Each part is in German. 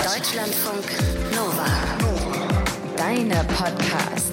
Deutschlandfunk Nova. Deine Podcasts.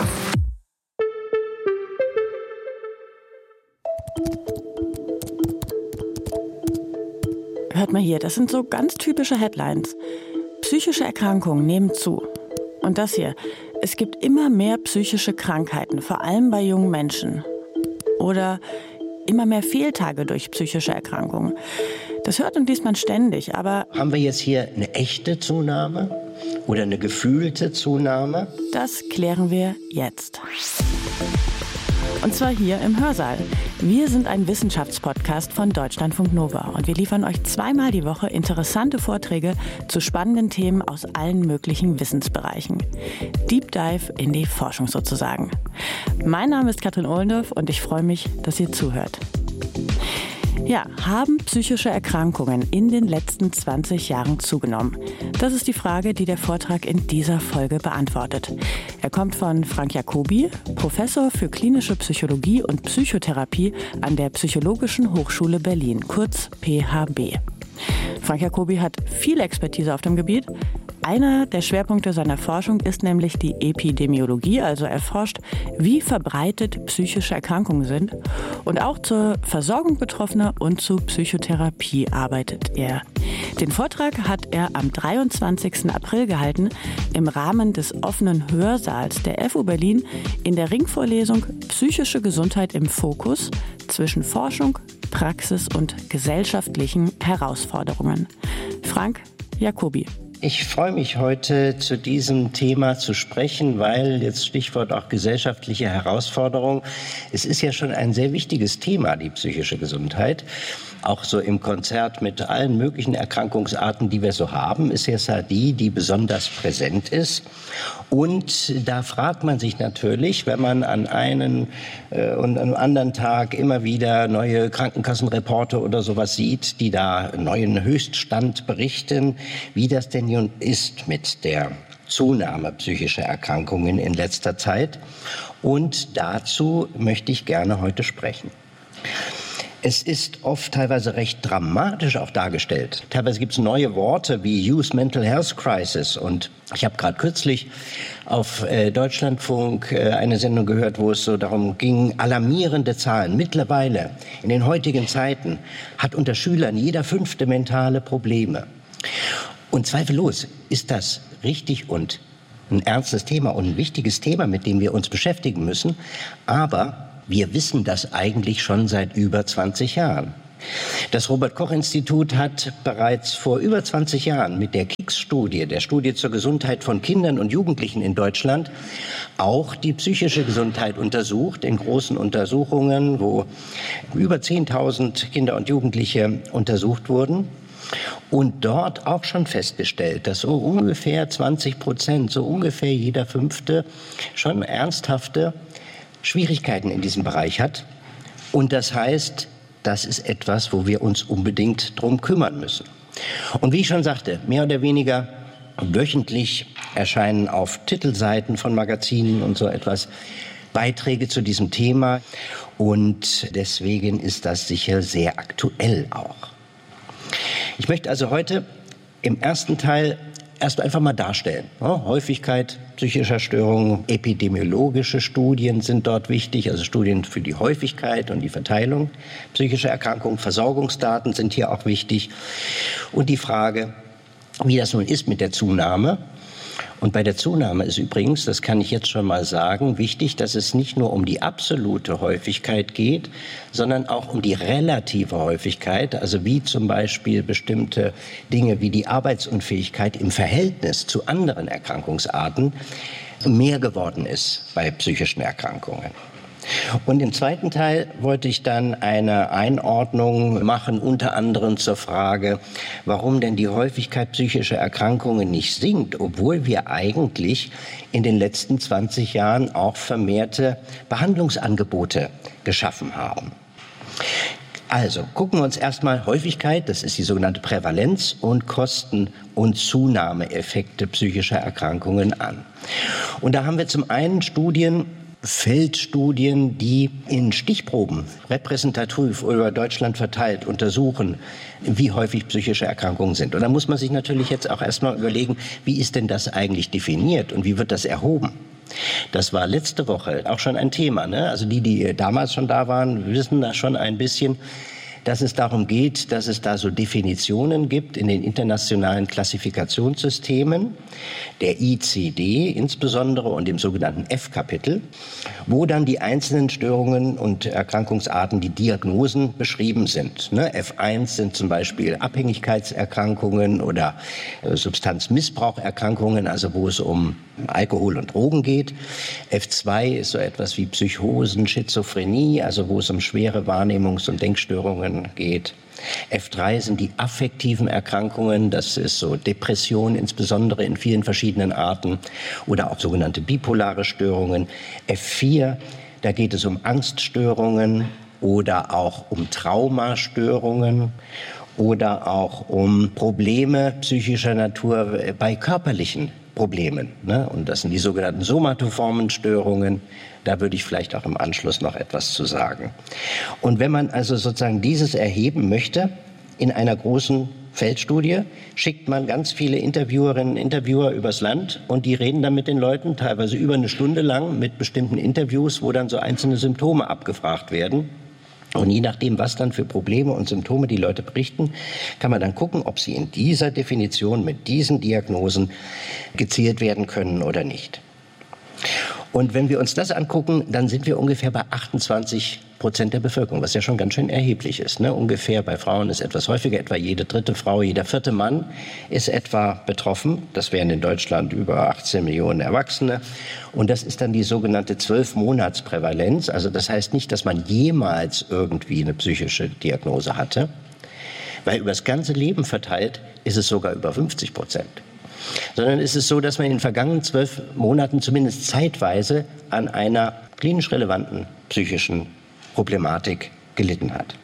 Hört mal hier, das sind so ganz typische Headlines. Psychische Erkrankungen nehmen zu. Und das hier, es gibt immer mehr psychische Krankheiten, vor allem bei jungen Menschen. Oder immer mehr Fehltage durch psychische Erkrankungen. Das hört und liest man ständig, aber... Haben wir jetzt hier eine echte Zunahme oder eine gefühlte Zunahme? Das klären wir jetzt. Und zwar hier im Hörsaal. Wir sind ein Wissenschaftspodcast von Deutschlandfunk Nova und wir liefern euch zweimal die Woche interessante Vorträge zu spannenden Themen aus allen möglichen Wissensbereichen. Deep Dive in die Forschung sozusagen. Mein Name ist Katrin Ohlendorf und ich freue mich, dass ihr zuhört. Ja, haben psychische Erkrankungen in den letzten 20 Jahren zugenommen? Das ist die Frage, die der Vortrag in dieser Folge beantwortet. Er kommt von Frank Jacobi, Professor für klinische Psychologie und Psychotherapie an der Psychologischen Hochschule Berlin, kurz PHB. Frank Jacobi hat viel Expertise auf dem Gebiet. Einer der Schwerpunkte seiner Forschung ist nämlich die Epidemiologie, also er forscht, wie verbreitet psychische Erkrankungen sind. Und auch zur Versorgung Betroffener und zu Psychotherapie arbeitet er. Den Vortrag hat er am 23. April gehalten im Rahmen des offenen Hörsaals der FU Berlin in der Ringvorlesung Psychische Gesundheit im Fokus zwischen Forschung, Praxis und gesellschaftlichen Herausforderungen. Frank Jacobi. Ich freue mich heute zu diesem Thema zu sprechen, weil jetzt Stichwort auch gesellschaftliche Herausforderung. Es ist ja schon ein sehr wichtiges Thema, die psychische Gesundheit. Auch so im Konzert mit allen möglichen Erkrankungsarten, die wir so haben, ist jetzt die besonders präsent ist. Und da fragt man sich natürlich, wenn man an einen und am anderen Tag immer wieder neue Krankenkassenreporte oder sowas sieht, die da neuen Höchststand berichten, wie das denn nun ist mit der Zunahme psychischer Erkrankungen in letzter Zeit. Und dazu möchte ich gerne heute sprechen. Es ist oft teilweise recht dramatisch auch dargestellt. Teilweise gibt es neue Worte wie Youth Mental Health Crisis. Und ich habe gerade kürzlich auf Deutschlandfunk eine Sendung gehört, wo es so darum ging, alarmierende Zahlen. Mittlerweile, in den heutigen Zeiten, hat unter Schülern jeder 5. mentale Probleme. Und zweifellos ist das richtig und ein ernstes Thema und ein wichtiges Thema, mit dem wir uns beschäftigen müssen. Aber wir wissen das eigentlich schon seit über 20 Jahren. Das Robert-Koch-Institut hat bereits vor über 20 Jahren mit der KICS-Studie, der Studie zur Gesundheit von Kindern und Jugendlichen in Deutschland, auch die psychische Gesundheit untersucht, in großen Untersuchungen, wo über 10.000 Kinder und Jugendliche untersucht wurden. Und dort auch schon festgestellt, dass so ungefähr 20%, so ungefähr jeder 5. schon ernsthafte Schwierigkeiten in diesem Bereich hat. Und das heißt, das ist etwas, wo wir uns unbedingt drum kümmern müssen. Und wie ich schon sagte, mehr oder weniger wöchentlich erscheinen auf Titelseiten von Magazinen und so etwas Beiträge zu diesem Thema. Und deswegen ist das sicher sehr aktuell auch. Ich möchte also heute im ersten Teil erst einfach mal darstellen. Häufigkeit psychischer Störungen, epidemiologische Studien sind dort wichtig, also Studien für die Häufigkeit und die Verteilung psychischer Erkrankungen. Versorgungsdaten sind hier auch wichtig. Und die Frage, wie das nun ist mit der Zunahme. Und bei der Zunahme ist übrigens, das kann ich jetzt schon mal sagen, wichtig, dass es nicht nur um die absolute Häufigkeit geht, sondern auch um die relative Häufigkeit, also wie zum Beispiel bestimmte Dinge wie die Arbeitsunfähigkeit im Verhältnis zu anderen Erkrankungsarten mehr geworden ist bei psychischen Erkrankungen. Und im zweiten Teil wollte ich dann eine Einordnung machen, unter anderem zur Frage, warum denn die Häufigkeit psychischer Erkrankungen nicht sinkt, obwohl wir eigentlich in den letzten 20 Jahren auch vermehrte Behandlungsangebote geschaffen haben. Also gucken wir uns erstmal Häufigkeit, das ist die sogenannte Prävalenz, und Kosten- und Zunahmeeffekte psychischer Erkrankungen an. Und da haben wir zum einen Studien Feldstudien, die in Stichproben repräsentativ über Deutschland verteilt untersuchen, wie häufig psychische Erkrankungen sind. Und da muss man sich natürlich jetzt auch erstmal überlegen, wie ist denn das eigentlich definiert und wie wird das erhoben? Das war letzte Woche auch schon ein Thema, ne? Also die damals schon da waren, wissen da schon ein bisschen, dass es darum geht, dass es da so Definitionen gibt in den internationalen Klassifikationssystemen, der ICD insbesondere und dem sogenannten F-Kapitel, wo dann die einzelnen Störungen und Erkrankungsarten, die Diagnosen beschrieben sind. F1 sind zum Beispiel Abhängigkeitserkrankungen oder Substanzmissbraucherkrankungen, also wo es um Alkohol und Drogen geht. F2 ist so etwas wie Psychosen, Schizophrenie, also wo es um schwere Wahrnehmungs- und Denkstörungen geht. F3 sind die affektiven Erkrankungen, das ist so Depression, insbesondere in vielen verschiedenen Arten, oder auch sogenannte bipolare Störungen. F4, da geht es um Angststörungen oder auch um Traumastörungen oder auch um Probleme psychischer Natur bei körperlichen Problemen, ne? Und das sind die sogenannten somatoformen Störungen. Da würde ich vielleicht auch im Anschluss noch etwas zu sagen. Und wenn man also sozusagen dieses erheben möchte in einer großen Feldstudie, schickt man ganz viele Interviewerinnen und Interviewer übers Land und die reden dann mit den Leuten, teilweise über eine Stunde lang mit bestimmten Interviews, wo dann so einzelne Symptome abgefragt werden. Und je nachdem, was dann für Probleme und Symptome die Leute berichten, kann man dann gucken, ob sie in dieser Definition mit diesen Diagnosen gezählt werden können oder nicht. Und wenn wir uns das angucken, dann sind wir ungefähr bei 28% der Bevölkerung, was ja schon ganz schön erheblich ist, ne? Ungefähr bei Frauen ist etwas häufiger, etwa jede dritte Frau, jeder vierte Mann ist etwa betroffen. Das wären in Deutschland über 18 Millionen Erwachsene. Und das ist dann die sogenannte 12-Monats-Prävalenz. Also das heißt nicht, dass man jemals irgendwie eine psychische Diagnose hatte, weil über das ganze Leben verteilt ist es sogar über 50%. Sondern ist es so, dass man in den vergangenen 12 Monaten zumindest zeitweise an einer klinisch relevanten psychischen Problematik gelitten hat.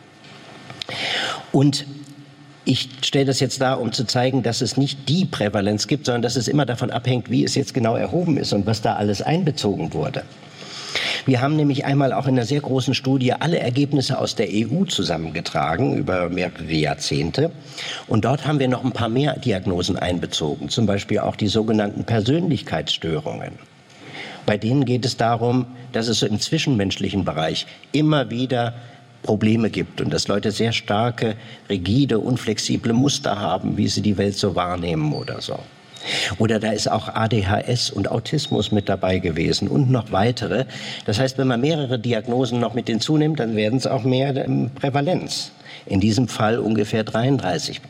Und ich stelle das jetzt dar, um zu zeigen, dass es nicht die Prävalenz gibt, sondern dass es immer davon abhängt, wie es jetzt genau erhoben ist und was da alles einbezogen wurde. Wir haben nämlich einmal auch in einer sehr großen Studie alle Ergebnisse aus der EU zusammengetragen über mehrere Jahrzehnte. Und dort haben wir noch ein paar mehr Diagnosen einbezogen, zum Beispiel auch die sogenannten Persönlichkeitsstörungen. Bei denen geht es darum, dass es so im zwischenmenschlichen Bereich immer wieder Probleme gibt und dass Leute sehr starke, rigide, unflexible Muster haben, wie sie die Welt so wahrnehmen oder so. Oder da ist auch ADHS und Autismus mit dabei gewesen und noch weitere. Das heißt, wenn man mehrere Diagnosen noch mit hinzunimmt, dann werden es auch mehr Prävalenz. In diesem Fall ungefähr 33%.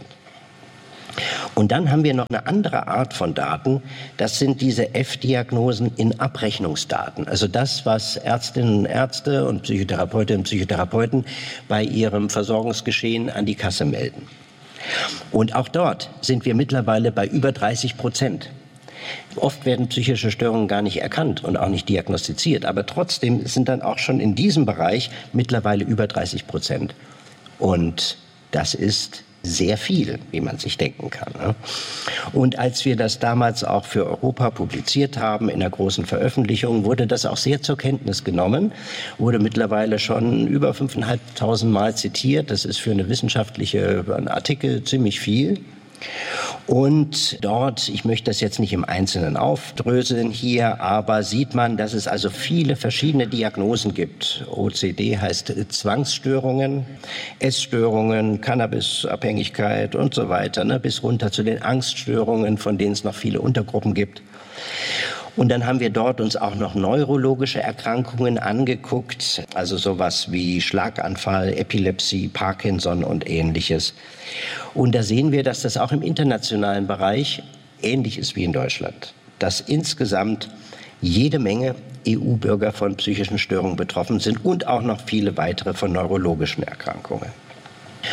Und dann haben wir noch eine andere Art von Daten. Das sind diese F-Diagnosen in Abrechnungsdaten. Also das, was Ärztinnen und Ärzte und Psychotherapeutinnen und Psychotherapeuten bei ihrem Versorgungsgeschehen an die Kasse melden. Und auch dort sind wir mittlerweile bei über 30%. Oft werden psychische Störungen gar nicht erkannt und auch nicht diagnostiziert, aber trotzdem sind dann auch schon in diesem Bereich mittlerweile über 30%. Und das ist sehr viel, wie man sich denken kann. Und als wir das damals auch für Europa publiziert haben, in einer großen Veröffentlichung, wurde das auch sehr zur Kenntnis genommen, wurde mittlerweile schon über 5.500 Mal zitiert. Das ist für einen wissenschaftlichen Artikel ziemlich viel. Und dort, ich möchte das jetzt nicht im Einzelnen aufdröseln hier, aber sieht man, dass es also viele verschiedene Diagnosen gibt. OCD heißt Zwangsstörungen, Essstörungen, Cannabisabhängigkeit und so weiter, ne, bis runter zu den Angststörungen, von denen es noch viele Untergruppen gibt. Und dann haben wir dort uns auch noch neurologische Erkrankungen angeguckt, also sowas wie Schlaganfall, Epilepsie, Parkinson und Ähnliches. Und da sehen wir, dass das auch im internationalen Bereich ähnlich ist wie in Deutschland. Dass insgesamt jede Menge EU-Bürger von psychischen Störungen betroffen sind und auch noch viele weitere von neurologischen Erkrankungen.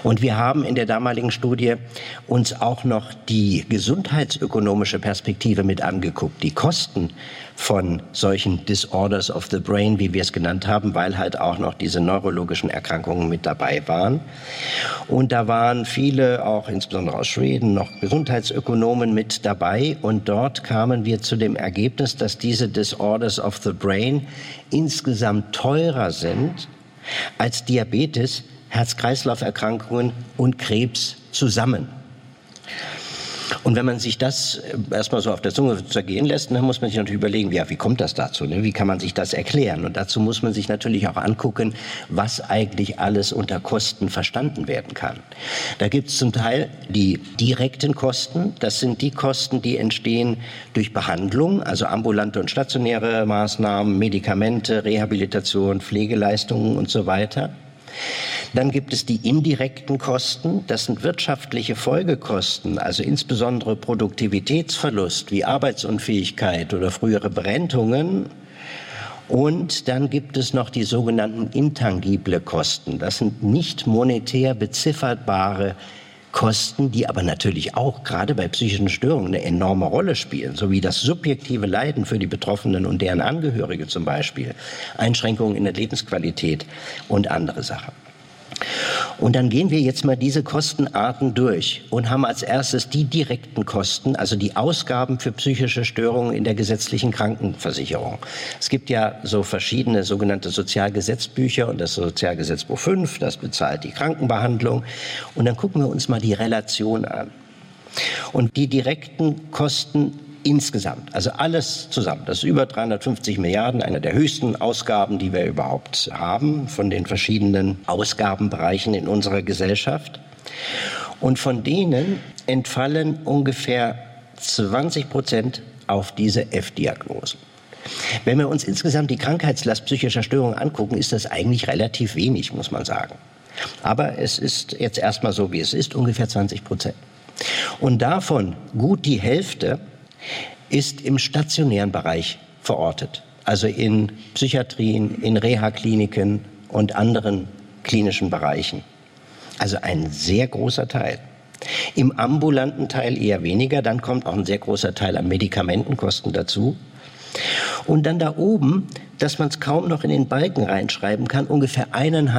Und wir haben in der damaligen Studie uns auch noch die gesundheitsökonomische Perspektive mit angeguckt, die Kosten von solchen Disorders of the Brain, wie wir es genannt haben, weil halt auch noch diese neurologischen Erkrankungen mit dabei waren. Und da waren viele, auch insbesondere aus Schweden, noch Gesundheitsökonomen mit dabei. Und dort kamen wir zu dem Ergebnis, dass diese Disorders of the Brain insgesamt teurer sind als Diabetes, Herz-Kreislauf-Erkrankungen und Krebs zusammen. Und wenn man sich das erstmal so auf der Zunge zergehen lässt, dann muss man sich natürlich überlegen, ja, wie kommt das dazu? Ne? Wie kann man sich das erklären? Und dazu muss man sich natürlich auch angucken, was eigentlich alles unter Kosten verstanden werden kann. Da gibt es zum Teil die direkten Kosten. Das sind die Kosten, die entstehen durch Behandlung, also ambulante und stationäre Maßnahmen, Medikamente, Rehabilitation, Pflegeleistungen und so weiter. Dann gibt es die indirekten Kosten, das sind wirtschaftliche Folgekosten, also insbesondere Produktivitätsverlust wie Arbeitsunfähigkeit oder frühere Berentungen. Und dann gibt es noch die sogenannten intangible Kosten, das sind nicht monetär bezifferbare Kosten, die aber natürlich auch gerade bei psychischen Störungen eine enorme Rolle spielen, sowie das subjektive Leiden für die Betroffenen und deren Angehörige zum Beispiel, Einschränkungen in der Lebensqualität und andere Sachen. Und dann gehen wir jetzt mal diese Kostenarten durch und haben als erstes die direkten Kosten, also die Ausgaben für psychische Störungen in der gesetzlichen Krankenversicherung. Es gibt ja so verschiedene sogenannte Sozialgesetzbücher und das Sozialgesetzbuch 5, das bezahlt die Krankenbehandlung. Und dann gucken wir uns mal die Relation an. Und die direkten Kosten insgesamt, also alles zusammen, das ist über 350 Milliarden, einer der höchsten Ausgaben, die wir überhaupt haben, von den verschiedenen Ausgabenbereichen in unserer Gesellschaft. Und von denen entfallen ungefähr 20% auf diese F-Diagnosen. Wenn wir uns insgesamt die Krankheitslast psychischer Störungen angucken, ist das eigentlich relativ wenig, muss man sagen. Aber es ist jetzt erstmal so, wie es ist, ungefähr 20%. Und davon gut die Hälfte ist im stationären Bereich verortet, also in Psychiatrien, in Reha-Kliniken und anderen klinischen Bereichen. Also ein sehr großer Teil. Im ambulanten Teil eher weniger, dann kommt auch ein sehr großer Teil an Medikamentenkosten dazu. Und dann da oben, dass man es kaum noch in den Balken reinschreiben kann, ungefähr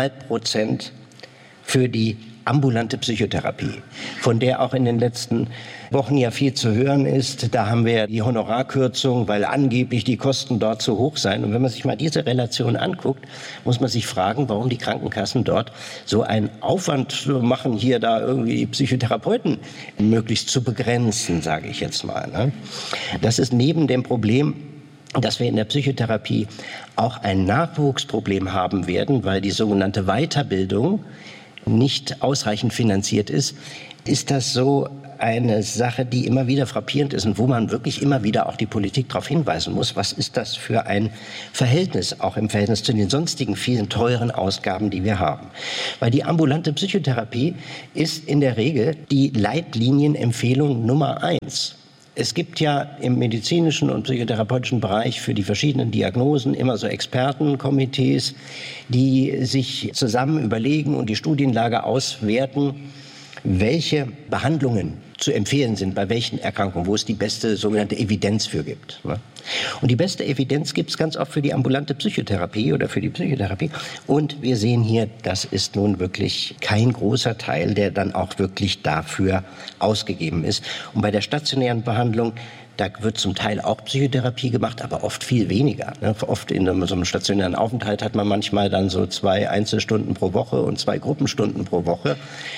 1,5% für die ambulante Psychotherapie, von der auch in den letzten Wochen ja viel zu hören ist. Da haben wir die Honorarkürzung, weil angeblich die Kosten dort zu hoch seien. Und wenn man sich mal diese Relation anguckt, muss man sich fragen, warum die Krankenkassen dort so einen Aufwand machen, hier da irgendwie die Psychotherapeuten möglichst zu begrenzen, sage ich jetzt mal. Ne? Das ist neben dem Problem, dass wir in der Psychotherapie auch ein Nachwuchsproblem haben werden, weil die sogenannte Weiterbildung nicht ausreichend finanziert ist, ist das so eine Sache, die immer wieder frappierend ist und wo man wirklich immer wieder auch die Politik darauf hinweisen muss, was ist das für ein Verhältnis, auch im Verhältnis zu den sonstigen vielen teuren Ausgaben, die wir haben. Weil die ambulante Psychotherapie ist in der Regel die Leitlinienempfehlung Nummer 1. Es gibt ja im medizinischen und psychotherapeutischen Bereich für die verschiedenen Diagnosen immer so Expertenkomitees, die sich zusammen überlegen und die Studienlage auswerten, welche Behandlungen zu empfehlen sind, bei welchen Erkrankungen, wo es die beste sogenannte Evidenz für gibt. Und die beste Evidenz gibt es ganz oft für die ambulante Psychotherapie oder für die Psychotherapie. Und wir sehen hier, das ist nun wirklich kein großer Teil, der dann auch wirklich dafür ausgegeben ist. Und bei der stationären Behandlung, da wird zum Teil auch Psychotherapie gemacht, aber oft viel weniger. Oft in so einem stationären Aufenthalt hat man manchmal dann so 2 Einzelstunden pro Woche und 2 Gruppenstunden pro Woche.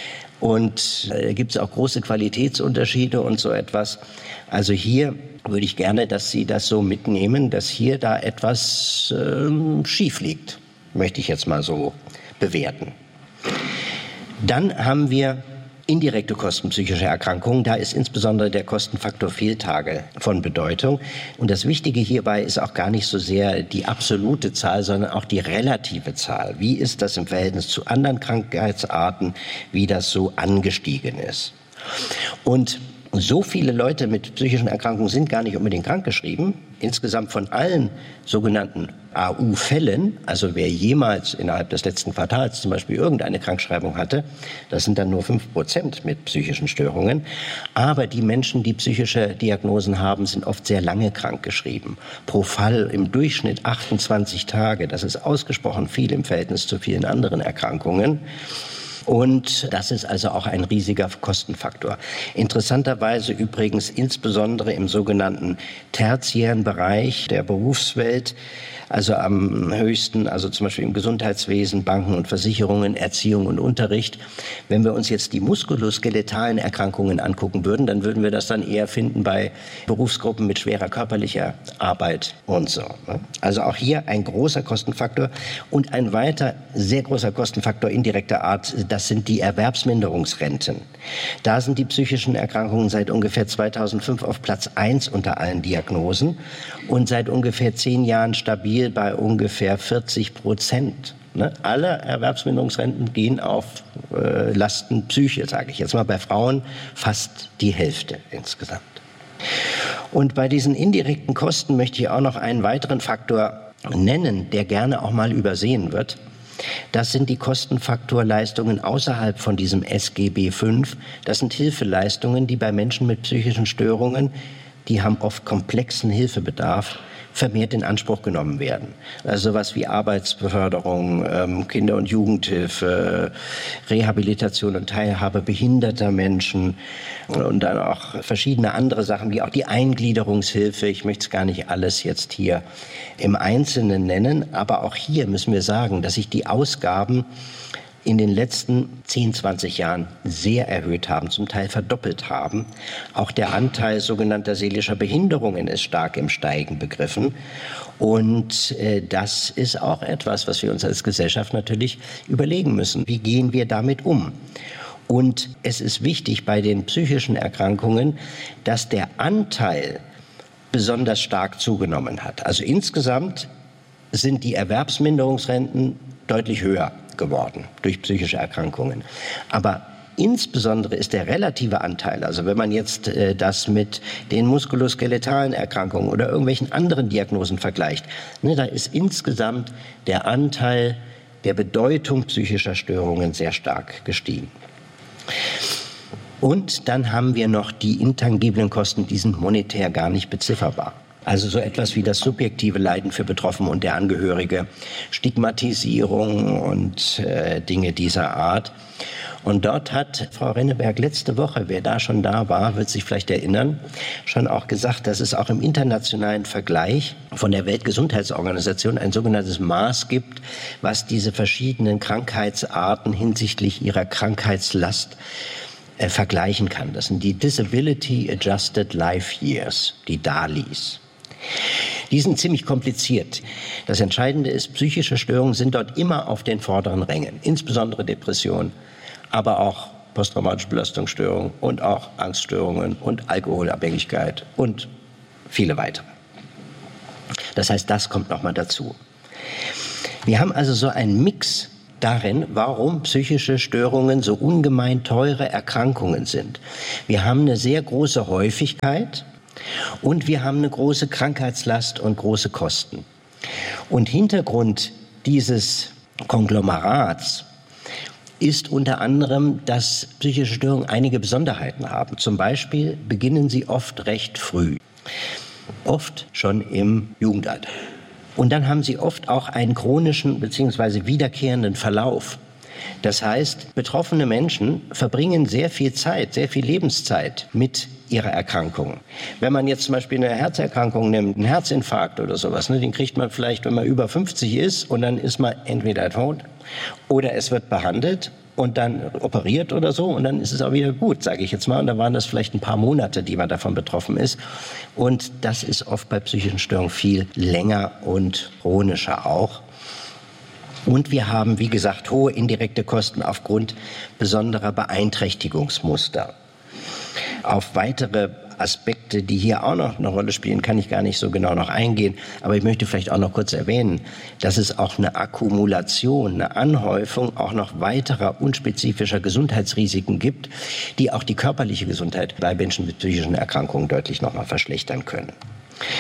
Und gibt es auch große Qualitätsunterschiede und so etwas. Also hier würde ich gerne, dass Sie das so mitnehmen, dass hier da etwas schief liegt, möchte ich jetzt mal so bewerten. Dann haben wir indirekte Kosten psychischer Erkrankungen. Da ist insbesondere der Kostenfaktor Fehltage von Bedeutung. Und das Wichtige hierbei ist auch gar nicht so sehr die absolute Zahl, sondern auch die relative Zahl. Wie ist das im Verhältnis zu anderen Krankheitsarten, wie das so angestiegen ist? Und so viele Leute mit psychischen Erkrankungen sind gar nicht unbedingt krankgeschrieben. insgesamt von allen sogenannten AU-Fällen, also wer jemals innerhalb des letzten Quartals zum Beispiel irgendeine Krankschreibung hatte, das sind dann nur 5% mit psychischen Störungen. Aber die Menschen, die psychische Diagnosen haben, sind oft sehr lange krankgeschrieben. Pro Fall im Durchschnitt 28 Tage. Das ist ausgesprochen viel im Verhältnis zu vielen anderen Erkrankungen. Und das ist also auch ein riesiger Kostenfaktor. Interessanterweise übrigens insbesondere im sogenannten tertiären Bereich der Berufswelt, also am höchsten, also zum Beispiel im Gesundheitswesen, Banken und Versicherungen, Erziehung und Unterricht. Wenn wir uns jetzt die muskuloskeletalen Erkrankungen angucken würden, dann würden wir das dann eher finden bei Berufsgruppen mit schwerer körperlicher Arbeit und so. Also auch hier ein großer Kostenfaktor und ein weiter sehr großer Kostenfaktor indirekter Art, das sind die Erwerbsminderungsrenten. Da sind die psychischen Erkrankungen seit ungefähr 2005 auf Platz 1 unter allen Diagnosen und seit ungefähr 10 Jahren stabil bei ungefähr 40%. Alle Erwerbsminderungsrenten gehen auf Lasten Psyche, sage ich jetzt mal. Bei Frauen fast die Hälfte insgesamt. Und bei diesen indirekten Kosten möchte ich auch noch einen weiteren Faktor nennen, der gerne auch mal übersehen wird. Das sind die Kostenfaktorleistungen außerhalb von diesem SGB V. Das sind Hilfeleistungen, die bei Menschen mit psychischen Störungen, die haben oft komplexen Hilfebedarf, vermehrt in Anspruch genommen werden. Also sowas wie Arbeitsbeförderung, Kinder- und Jugendhilfe, Rehabilitation und Teilhabe behinderter Menschen und dann auch verschiedene andere Sachen, wie auch die Eingliederungshilfe. Ich möchte es gar nicht alles jetzt hier im Einzelnen nennen, aber auch hier müssen wir sagen, dass sich die Ausgaben in den letzten 10, 20 Jahren sehr erhöht haben, zum Teil verdoppelt haben. Auch der Anteil sogenannter seelischer Behinderungen ist stark im Steigen begriffen. Und das ist auch etwas, was wir uns als Gesellschaft natürlich überlegen müssen. Wie gehen wir damit um? Und es ist wichtig bei den psychischen Erkrankungen, dass der Anteil besonders stark zugenommen hat. Also insgesamt sind die Erwerbsminderungsrenten deutlich höher geworden durch psychische Erkrankungen. Aber insbesondere ist der relative Anteil, also wenn man jetzt das mit den muskuloskeletalen Erkrankungen oder irgendwelchen anderen Diagnosen vergleicht, da ist insgesamt der Anteil der Bedeutung psychischer Störungen sehr stark gestiegen. Und dann haben wir noch die intangiblen Kosten, die sind monetär gar nicht bezifferbar. Also so etwas wie das subjektive Leiden für Betroffene und der Angehörige, Stigmatisierung und Dinge dieser Art. Und dort hat Frau Renneberg letzte Woche, wer da schon da war, wird sich vielleicht erinnern, schon auch gesagt, dass es auch im internationalen Vergleich von der Weltgesundheitsorganisation ein sogenanntes Maß gibt, was diese verschiedenen Krankheitsarten hinsichtlich ihrer Krankheitslast vergleichen kann. Das sind die Disability Adjusted Life Years, die DALYs. Die sind ziemlich kompliziert. Das Entscheidende ist, psychische Störungen sind dort immer auf den vorderen Rängen, insbesondere Depression, aber auch posttraumatische Belastungsstörungen und auch Angststörungen und Alkoholabhängigkeit und viele weitere. Das heißt, das kommt nochmal dazu. Wir haben also so einen Mix darin, warum psychische Störungen so ungemein teure Erkrankungen sind. Wir haben eine sehr große Häufigkeit und wir haben eine große Krankheitslast und große Kosten. Und Hintergrund dieses Konglomerats ist unter anderem, dass psychische Störungen einige Besonderheiten haben. Zum Beispiel beginnen sie oft recht früh, oft schon im Jugendalter. Und dann haben sie oft auch einen chronischen bzw. wiederkehrenden Verlauf. Das heißt, betroffene Menschen verbringen sehr viel Zeit, sehr viel Lebenszeit mit ihrer Erkrankung. Wenn man jetzt zum Beispiel eine Herzerkrankung nimmt, einen Herzinfarkt oder sowas, den kriegt man vielleicht, wenn man über 50 ist und dann ist man entweder tot oder es wird behandelt und dann operiert oder so und dann ist es auch wieder gut, sage ich jetzt mal. Und dann waren das vielleicht ein paar Monate, die man davon betroffen ist. Und das ist oft bei psychischen Störungen viel länger und chronischer auch. Und wir haben, wie gesagt, hohe indirekte Kosten aufgrund besonderer Beeinträchtigungsmuster. Auf weitere Aspekte, die hier auch noch eine Rolle spielen, kann ich gar nicht so genau noch eingehen. Aber ich möchte vielleicht auch noch kurz erwähnen, dass es auch eine Akkumulation, eine Anhäufung auch noch weiterer unspezifischer Gesundheitsrisiken gibt, die auch die körperliche Gesundheit bei Menschen mit psychischen Erkrankungen deutlich noch mal verschlechtern können.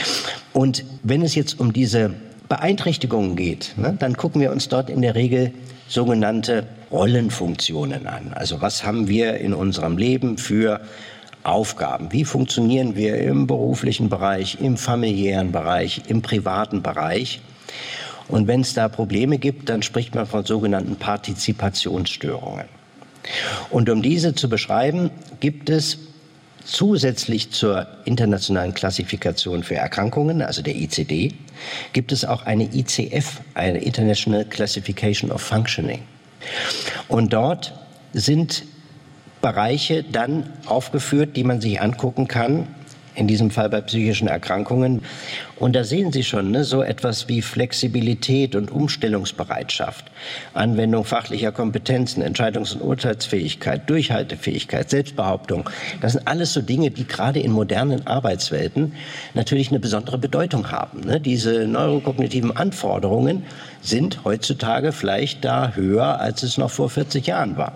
Und wenn es jetzt um diese Beeinträchtigungen geht, dann gucken wir uns dort in der Regel sogenannte Rollenfunktionen an. Also was haben wir in unserem Leben für Aufgaben? Wie funktionieren wir im beruflichen Bereich, im familiären Bereich, im privaten Bereich? Und wenn es da Probleme gibt, dann spricht man von sogenannten Partizipationsstörungen. Und um diese zu beschreiben, gibt es zusätzlich zur internationalen Klassifikation für Erkrankungen, also der ICD, gibt es auch eine ICF, eine International Classification of Functioning. Und dort sind Bereiche dann aufgeführt, die man sich angucken kann, in diesem Fall bei psychischen Erkrankungen. Und da sehen Sie schon, so etwas wie Flexibilität und Umstellungsbereitschaft, Anwendung fachlicher Kompetenzen, Entscheidungs- und Urteilsfähigkeit, Durchhaltefähigkeit, Selbstbehauptung. Das sind alles so Dinge, die gerade in modernen Arbeitswelten natürlich eine besondere Bedeutung haben. Diese neurokognitiven Anforderungen sind heutzutage vielleicht da höher, als es noch vor 40 Jahren war.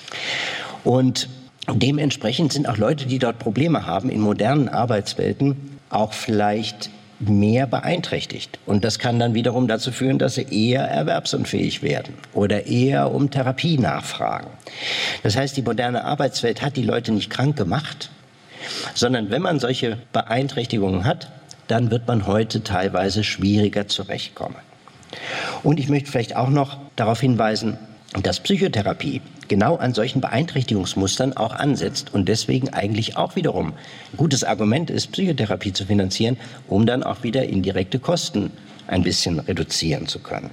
Und dementsprechend sind auch Leute, die dort Probleme haben, in modernen Arbeitswelten auch vielleicht mehr beeinträchtigt. Und das kann dann wiederum dazu führen, dass sie eher erwerbsunfähig werden oder eher um Therapie nachfragen. Das heißt, die moderne Arbeitswelt hat die Leute nicht krank gemacht, sondern wenn man solche Beeinträchtigungen hat, dann wird man heute teilweise schwieriger zurechtkommen. Und ich möchte vielleicht auch noch darauf hinweisen, dass Psychotherapie genau an solchen Beeinträchtigungsmustern auch ansetzt und deswegen eigentlich auch wiederum ein gutes Argument ist, Psychotherapie zu finanzieren, um dann auch wieder indirekte Kosten ein bisschen reduzieren zu können.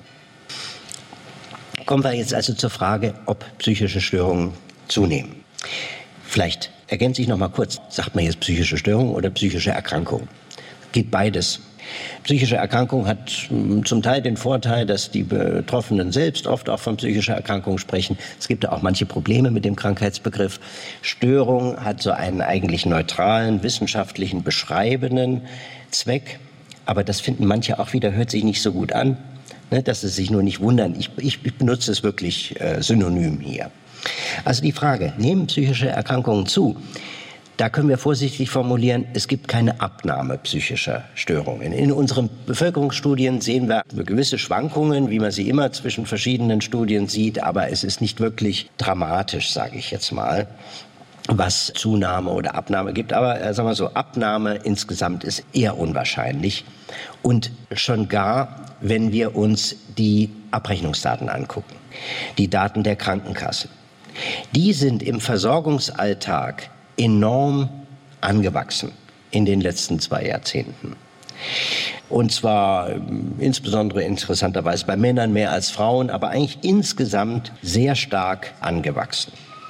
Kommen wir jetzt also zur Frage, ob psychische Störungen zunehmen. Vielleicht ergänze ich noch mal kurz, sagt man jetzt psychische Störung oder psychische Erkrankung? Geht beides. Psychische Erkrankung hat zum Teil den Vorteil, dass die Betroffenen selbst oft auch von psychischer Erkrankung sprechen. Es gibt auch manche Probleme mit dem Krankheitsbegriff. Störung hat so einen eigentlich neutralen, wissenschaftlichen, beschreibenden Zweck. Aber das finden manche auch wieder, hört sich nicht so gut an, dass sie sich nur nicht wundern. Ich benutze es wirklich synonym hier. Also die Frage, nehmen psychische Erkrankungen zu? Da können wir vorsichtig formulieren, es gibt keine Abnahme psychischer Störungen. In unseren Bevölkerungsstudien sehen wir gewisse Schwankungen, wie man sie immer zwischen verschiedenen Studien sieht, aber es ist nicht wirklich dramatisch, sage ich jetzt mal, was Zunahme oder Abnahme gibt. Aber sagen wir so, Abnahme insgesamt ist eher unwahrscheinlich. Und schon gar, wenn wir uns die Abrechnungsdaten angucken, die Daten der Krankenkasse. Die sind im Versorgungsalltag enorm angewachsen in den letzten 2 Jahrzehnten. Und zwar insbesondere interessanterweise bei Männern mehr als Frauen, aber eigentlich insgesamt sehr stark angewachsen.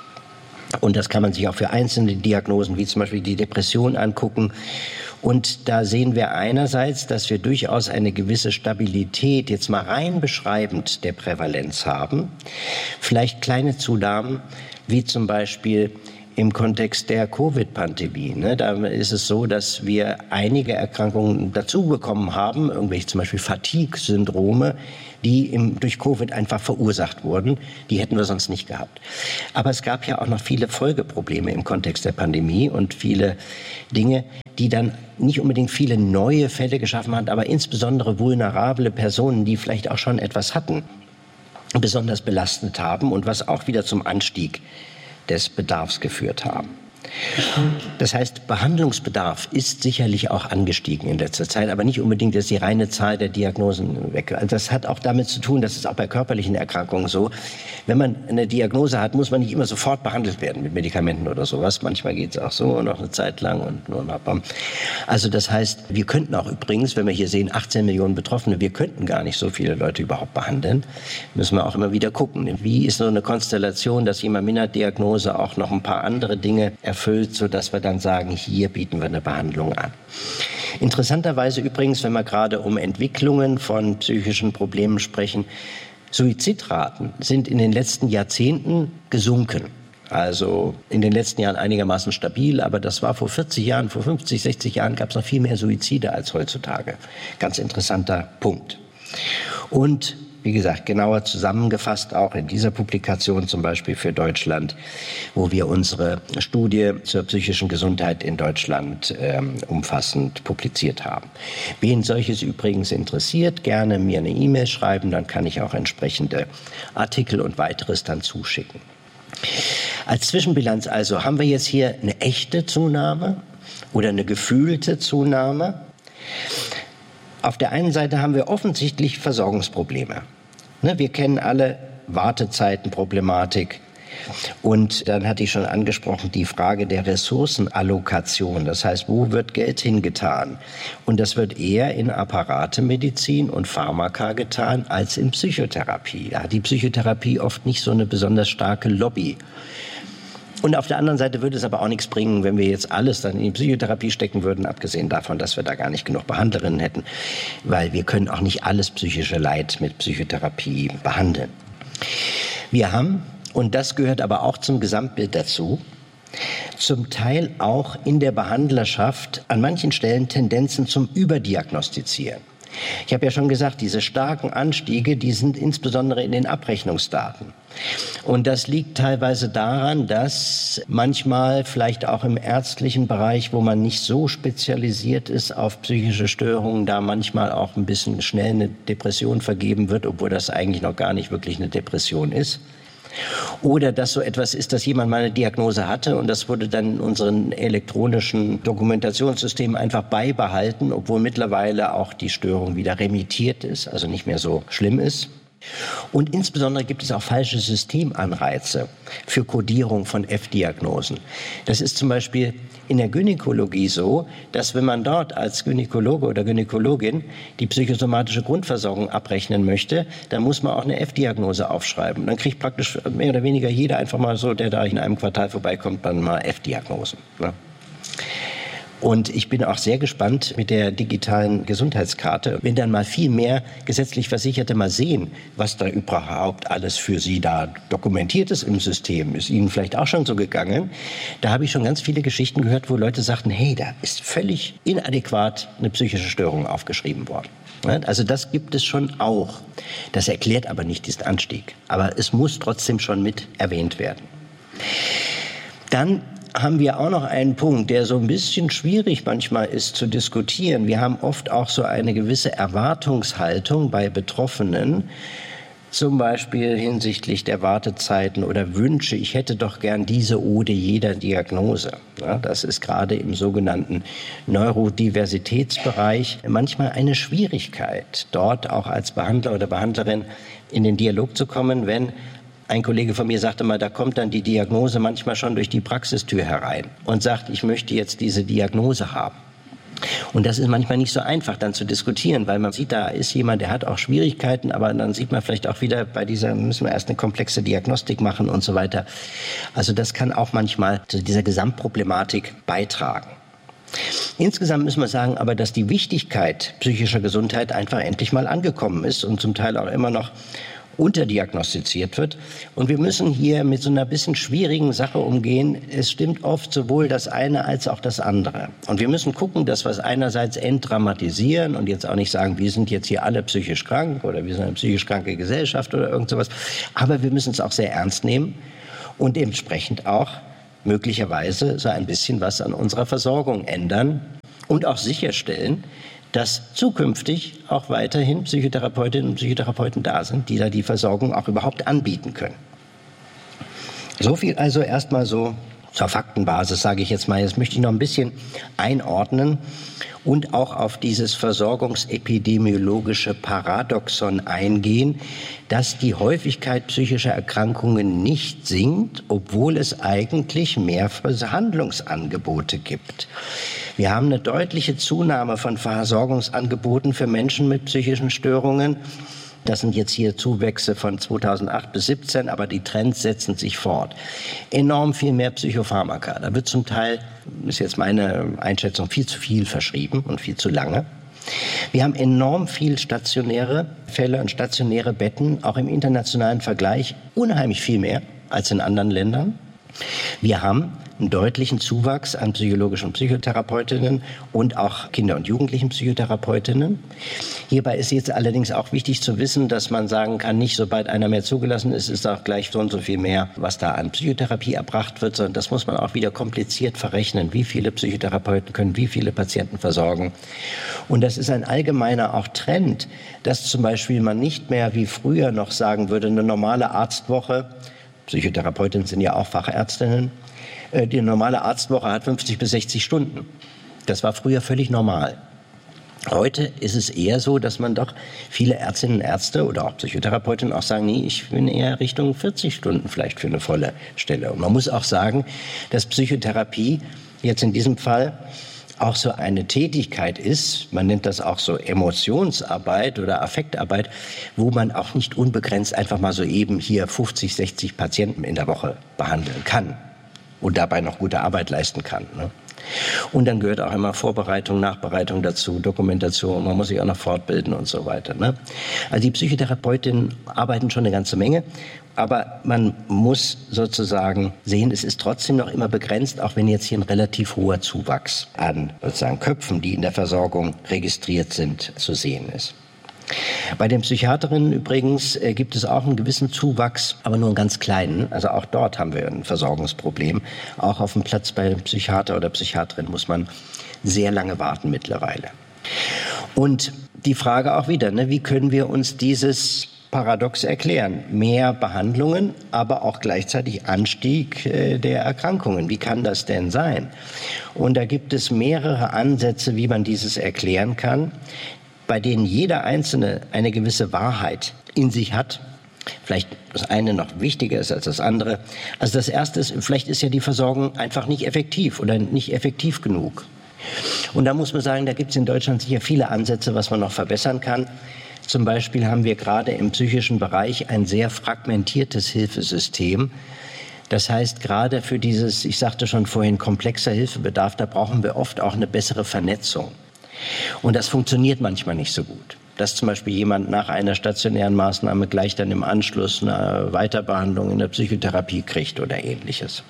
Und das kann man sich auch für einzelne Diagnosen, wie zum Beispiel die Depression, angucken. Und da sehen wir einerseits, dass wir durchaus eine gewisse Stabilität, jetzt mal rein beschreibend, der Prävalenz haben. Vielleicht kleine Zunahmen, wie zum Beispiel im Kontext der Covid-Pandemie. Da ist es so, dass wir einige Erkrankungen dazu bekommen haben, irgendwelche zum Beispiel Fatigue-Syndrome, die durch Covid einfach verursacht wurden. Die hätten wir sonst nicht gehabt. Aber es gab ja auch noch viele Folgeprobleme im Kontext der Pandemie und viele Dinge, die dann nicht unbedingt viele neue Fälle geschaffen haben, aber insbesondere vulnerable Personen, die vielleicht auch schon etwas hatten, besonders belastet haben und was auch wieder zum Anstieg des Bedarfs geführt haben. Das heißt, Behandlungsbedarf ist sicherlich auch angestiegen in letzter Zeit, aber nicht unbedingt ist die reine Zahl der Diagnosen weg. Also das hat auch damit zu tun, das ist auch bei körperlichen Erkrankungen so. Wenn man eine Diagnose hat, muss man nicht immer sofort behandelt werden mit Medikamenten oder sowas. Manchmal geht es auch so noch eine Zeit lang und nur noch. Also das heißt, wir könnten auch übrigens, wenn wir hier sehen, 18 Millionen Betroffene, wir könnten gar nicht so viele Leute überhaupt behandeln. Müssen wir auch immer wieder gucken. Wie ist so eine Konstellation, dass jemand mit einer Diagnose auch noch ein paar andere Dinge erfüllt, sodass wir dann sagen, hier bieten wir eine Behandlung an. Interessanterweise übrigens, wenn wir gerade um Entwicklungen von psychischen Problemen sprechen, Suizidraten sind in den letzten Jahrzehnten gesunken. Also in den letzten Jahren einigermaßen stabil, aber das war vor 40 Jahren, vor 50, 60 Jahren gab es noch viel mehr Suizide als heutzutage. Ganz interessanter Punkt. Und wie gesagt, genauer zusammengefasst, auch in dieser Publikation zum Beispiel für Deutschland, wo wir unsere Studie zur psychischen Gesundheit in Deutschland umfassend publiziert haben. Wen solches übrigens interessiert, gerne mir eine E-Mail schreiben, dann kann ich auch entsprechende Artikel und weiteres dann zuschicken. Als Zwischenbilanz also haben wir jetzt hier eine echte Zunahme oder eine gefühlte Zunahme. Auf der einen Seite haben wir offensichtlich Versorgungsprobleme. Wir kennen alle Wartezeitenproblematik. Und dann hatte ich schon angesprochen, die Frage der Ressourcenallokation. Das heißt, wo wird Geld hingetan? Und das wird eher in Apparatemedizin und Pharmaka getan als in Psychotherapie. Da hat die Psychotherapie oft nicht so eine besonders starke Lobby. Und auf der anderen Seite würde es aber auch nichts bringen, wenn wir jetzt alles dann in die Psychotherapie stecken würden, abgesehen davon, dass wir da gar nicht genug Behandlerinnen hätten, weil wir können auch nicht alles psychische Leid mit Psychotherapie behandeln. Wir haben, und das gehört aber auch zum Gesamtbild dazu, zum Teil auch in der Behandlerschaft an manchen Stellen Tendenzen zum Überdiagnostizieren. Ich habe ja schon gesagt, diese starken Anstiege, die sind insbesondere in den Abrechnungsdaten. Und das liegt teilweise daran, dass manchmal vielleicht auch im ärztlichen Bereich, wo man nicht so spezialisiert ist auf psychische Störungen, da manchmal auch ein bisschen schnell eine Depression vergeben wird, obwohl das eigentlich noch gar nicht wirklich eine Depression ist. Oder dass so etwas ist, dass jemand mal eine Diagnose hatte und das wurde dann in unseren elektronischen Dokumentationssystemen einfach beibehalten, obwohl mittlerweile auch die Störung wieder remittiert ist, also nicht mehr so schlimm ist. Und insbesondere gibt es auch falsche Systemanreize für Kodierung von F-Diagnosen. Das ist zum Beispiel in der Gynäkologie so, dass wenn man dort als Gynäkologe oder Gynäkologin die psychosomatische Grundversorgung abrechnen möchte, dann muss man auch eine F-Diagnose aufschreiben. Dann kriegt praktisch mehr oder weniger jeder einfach mal so, der da in einem Quartal vorbeikommt, dann mal F-Diagnosen. Ne? Und ich bin auch sehr gespannt mit der digitalen Gesundheitskarte, wenn dann mal viel mehr gesetzlich Versicherte mal sehen, was da überhaupt alles für sie da dokumentiert ist im System. Ist Ihnen vielleicht auch schon so gegangen? Da habe ich schon ganz viele Geschichten gehört, wo Leute sagten, hey, da ist völlig inadäquat eine psychische Störung aufgeschrieben worden. Also das gibt es schon auch. Das erklärt aber nicht diesen Anstieg. Aber es muss trotzdem schon mit erwähnt werden. Dann haben wir auch noch einen Punkt, der so ein bisschen schwierig manchmal ist zu diskutieren. Wir haben oft auch so eine gewisse Erwartungshaltung bei Betroffenen, zum Beispiel hinsichtlich der Wartezeiten oder Wünsche. Ich hätte doch gern diese Ode jeder Diagnose. Ja, das ist gerade im sogenannten Neurodiversitätsbereich manchmal eine Schwierigkeit, dort auch als Behandler oder Behandlerin in den Dialog zu kommen, wenn ein Kollege von mir sagte mal, da kommt dann die Diagnose manchmal schon durch die Praxistür herein und sagt, ich möchte jetzt diese Diagnose haben. Und das ist manchmal nicht so einfach dann zu diskutieren, weil man sieht, da ist jemand, der hat auch Schwierigkeiten, aber dann sieht man vielleicht auch wieder, bei dieser müssen wir erst eine komplexe Diagnostik machen und so weiter. Also das kann auch manchmal zu dieser Gesamtproblematik beitragen. Insgesamt müssen wir sagen aber, dass die Wichtigkeit psychischer Gesundheit einfach endlich mal angekommen ist und zum Teil auch immer noch unterdiagnostiziert wird. Und wir müssen hier mit so einer bisschen schwierigen Sache umgehen. Es stimmt oft sowohl das eine als auch das andere. Und wir müssen gucken, dass wir es einerseits entdramatisieren und jetzt auch nicht sagen, wir sind jetzt hier alle psychisch krank oder wir sind eine psychisch kranke Gesellschaft oder irgend sowas. Aber wir müssen es auch sehr ernst nehmen und entsprechend auch möglicherweise so ein bisschen was an unserer Versorgung ändern und auch sicherstellen, dass zukünftig auch weiterhin Psychotherapeutinnen und Psychotherapeuten da sind, die da die Versorgung auch überhaupt anbieten können. So viel also erstmal so zur Faktenbasis, sage ich jetzt mal. Jetzt möchte ich noch ein bisschen einordnen und auch auf dieses versorgungsepidemiologische Paradoxon eingehen, dass die Häufigkeit psychischer Erkrankungen nicht sinkt, obwohl es eigentlich mehr Behandlungsangebote gibt. Wir haben eine deutliche Zunahme von Versorgungsangeboten für Menschen mit psychischen Störungen. Das sind jetzt hier Zuwächse von 2008 bis 2017, aber die Trends setzen sich fort. Enorm viel mehr Psychopharmaka. Da wird zum Teil, ist jetzt meine Einschätzung, viel zu viel verschrieben und viel zu lange. Wir haben enorm viel stationäre Fälle und stationäre Betten, auch im internationalen Vergleich unheimlich viel mehr als in anderen Ländern. Wir haben einen deutlichen Zuwachs an psychologischen Psychotherapeutinnen und auch Kinder- und Jugendlichen Psychotherapeutinnen. Hierbei ist jetzt allerdings auch wichtig zu wissen, dass man sagen kann, nicht sobald einer mehr zugelassen ist, ist auch gleich so und so viel mehr, was da an Psychotherapie erbracht wird, sondern das muss man auch wieder kompliziert verrechnen. Wie viele Psychotherapeuten können wie viele Patienten versorgen? Und das ist ein allgemeiner auch Trend, dass zum Beispiel man nicht mehr wie früher noch sagen würde, eine normale Arztwoche, Psychotherapeutinnen sind ja auch Fachärztinnen, die normale Arztwoche hat 50 bis 60 Stunden. Das war früher völlig normal. Heute ist es eher so, dass man doch viele Ärztinnen und Ärzte oder auch Psychotherapeutinnen auch sagen, nee, ich bin eher Richtung 40 Stunden vielleicht für eine volle Stelle. Und man muss auch sagen, dass Psychotherapie jetzt in diesem Fall auch so eine Tätigkeit ist, man nennt das auch so Emotionsarbeit oder Affektarbeit, wo man auch nicht unbegrenzt einfach mal so eben hier 50, 60 Patienten in der Woche behandeln kann und dabei noch gute Arbeit leisten kann. Ne? Und dann gehört auch immer Vorbereitung, Nachbereitung dazu, Dokumentation, man muss sich auch noch fortbilden und so weiter. Ne? Also die Psychotherapeutinnen arbeiten schon eine ganze Menge, aber man muss sozusagen sehen, es ist trotzdem noch immer begrenzt, auch wenn jetzt hier ein relativ hoher Zuwachs an sozusagen Köpfen, die in der Versorgung registriert sind, zu sehen ist. Bei den Psychiaterinnen übrigens gibt es auch einen gewissen Zuwachs, aber nur einen ganz kleinen. Also auch dort haben wir ein Versorgungsproblem. Auch auf dem Platz bei Psychiater oder Psychiaterin muss man sehr lange warten mittlerweile. Und die Frage auch wieder, ne, wie können wir uns dieses Paradox erklären? Mehr Behandlungen, aber auch gleichzeitig Anstieg der Erkrankungen. Wie kann das denn sein? Und da gibt es mehrere Ansätze, wie man dieses erklären kann, bei denen jeder Einzelne eine gewisse Wahrheit in sich hat. Vielleicht das eine noch wichtiger ist als das andere. Also das erste ist, vielleicht ist ja die Versorgung einfach nicht effektiv oder nicht effektiv genug. Und da muss man sagen, da gibt es in Deutschland sicher viele Ansätze, was man noch verbessern kann. Zum Beispiel haben wir gerade im psychischen Bereich ein sehr fragmentiertes Hilfesystem. Das heißt, gerade für dieses, ich sagte schon vorhin, komplexer Hilfebedarf, da brauchen wir oft auch eine bessere Vernetzung. Und das funktioniert manchmal nicht so gut. Dass zum Beispiel jemand nach einer stationären Maßnahme gleich dann im Anschluss eine Weiterbehandlung in der Psychotherapie kriegt oder Ähnliches.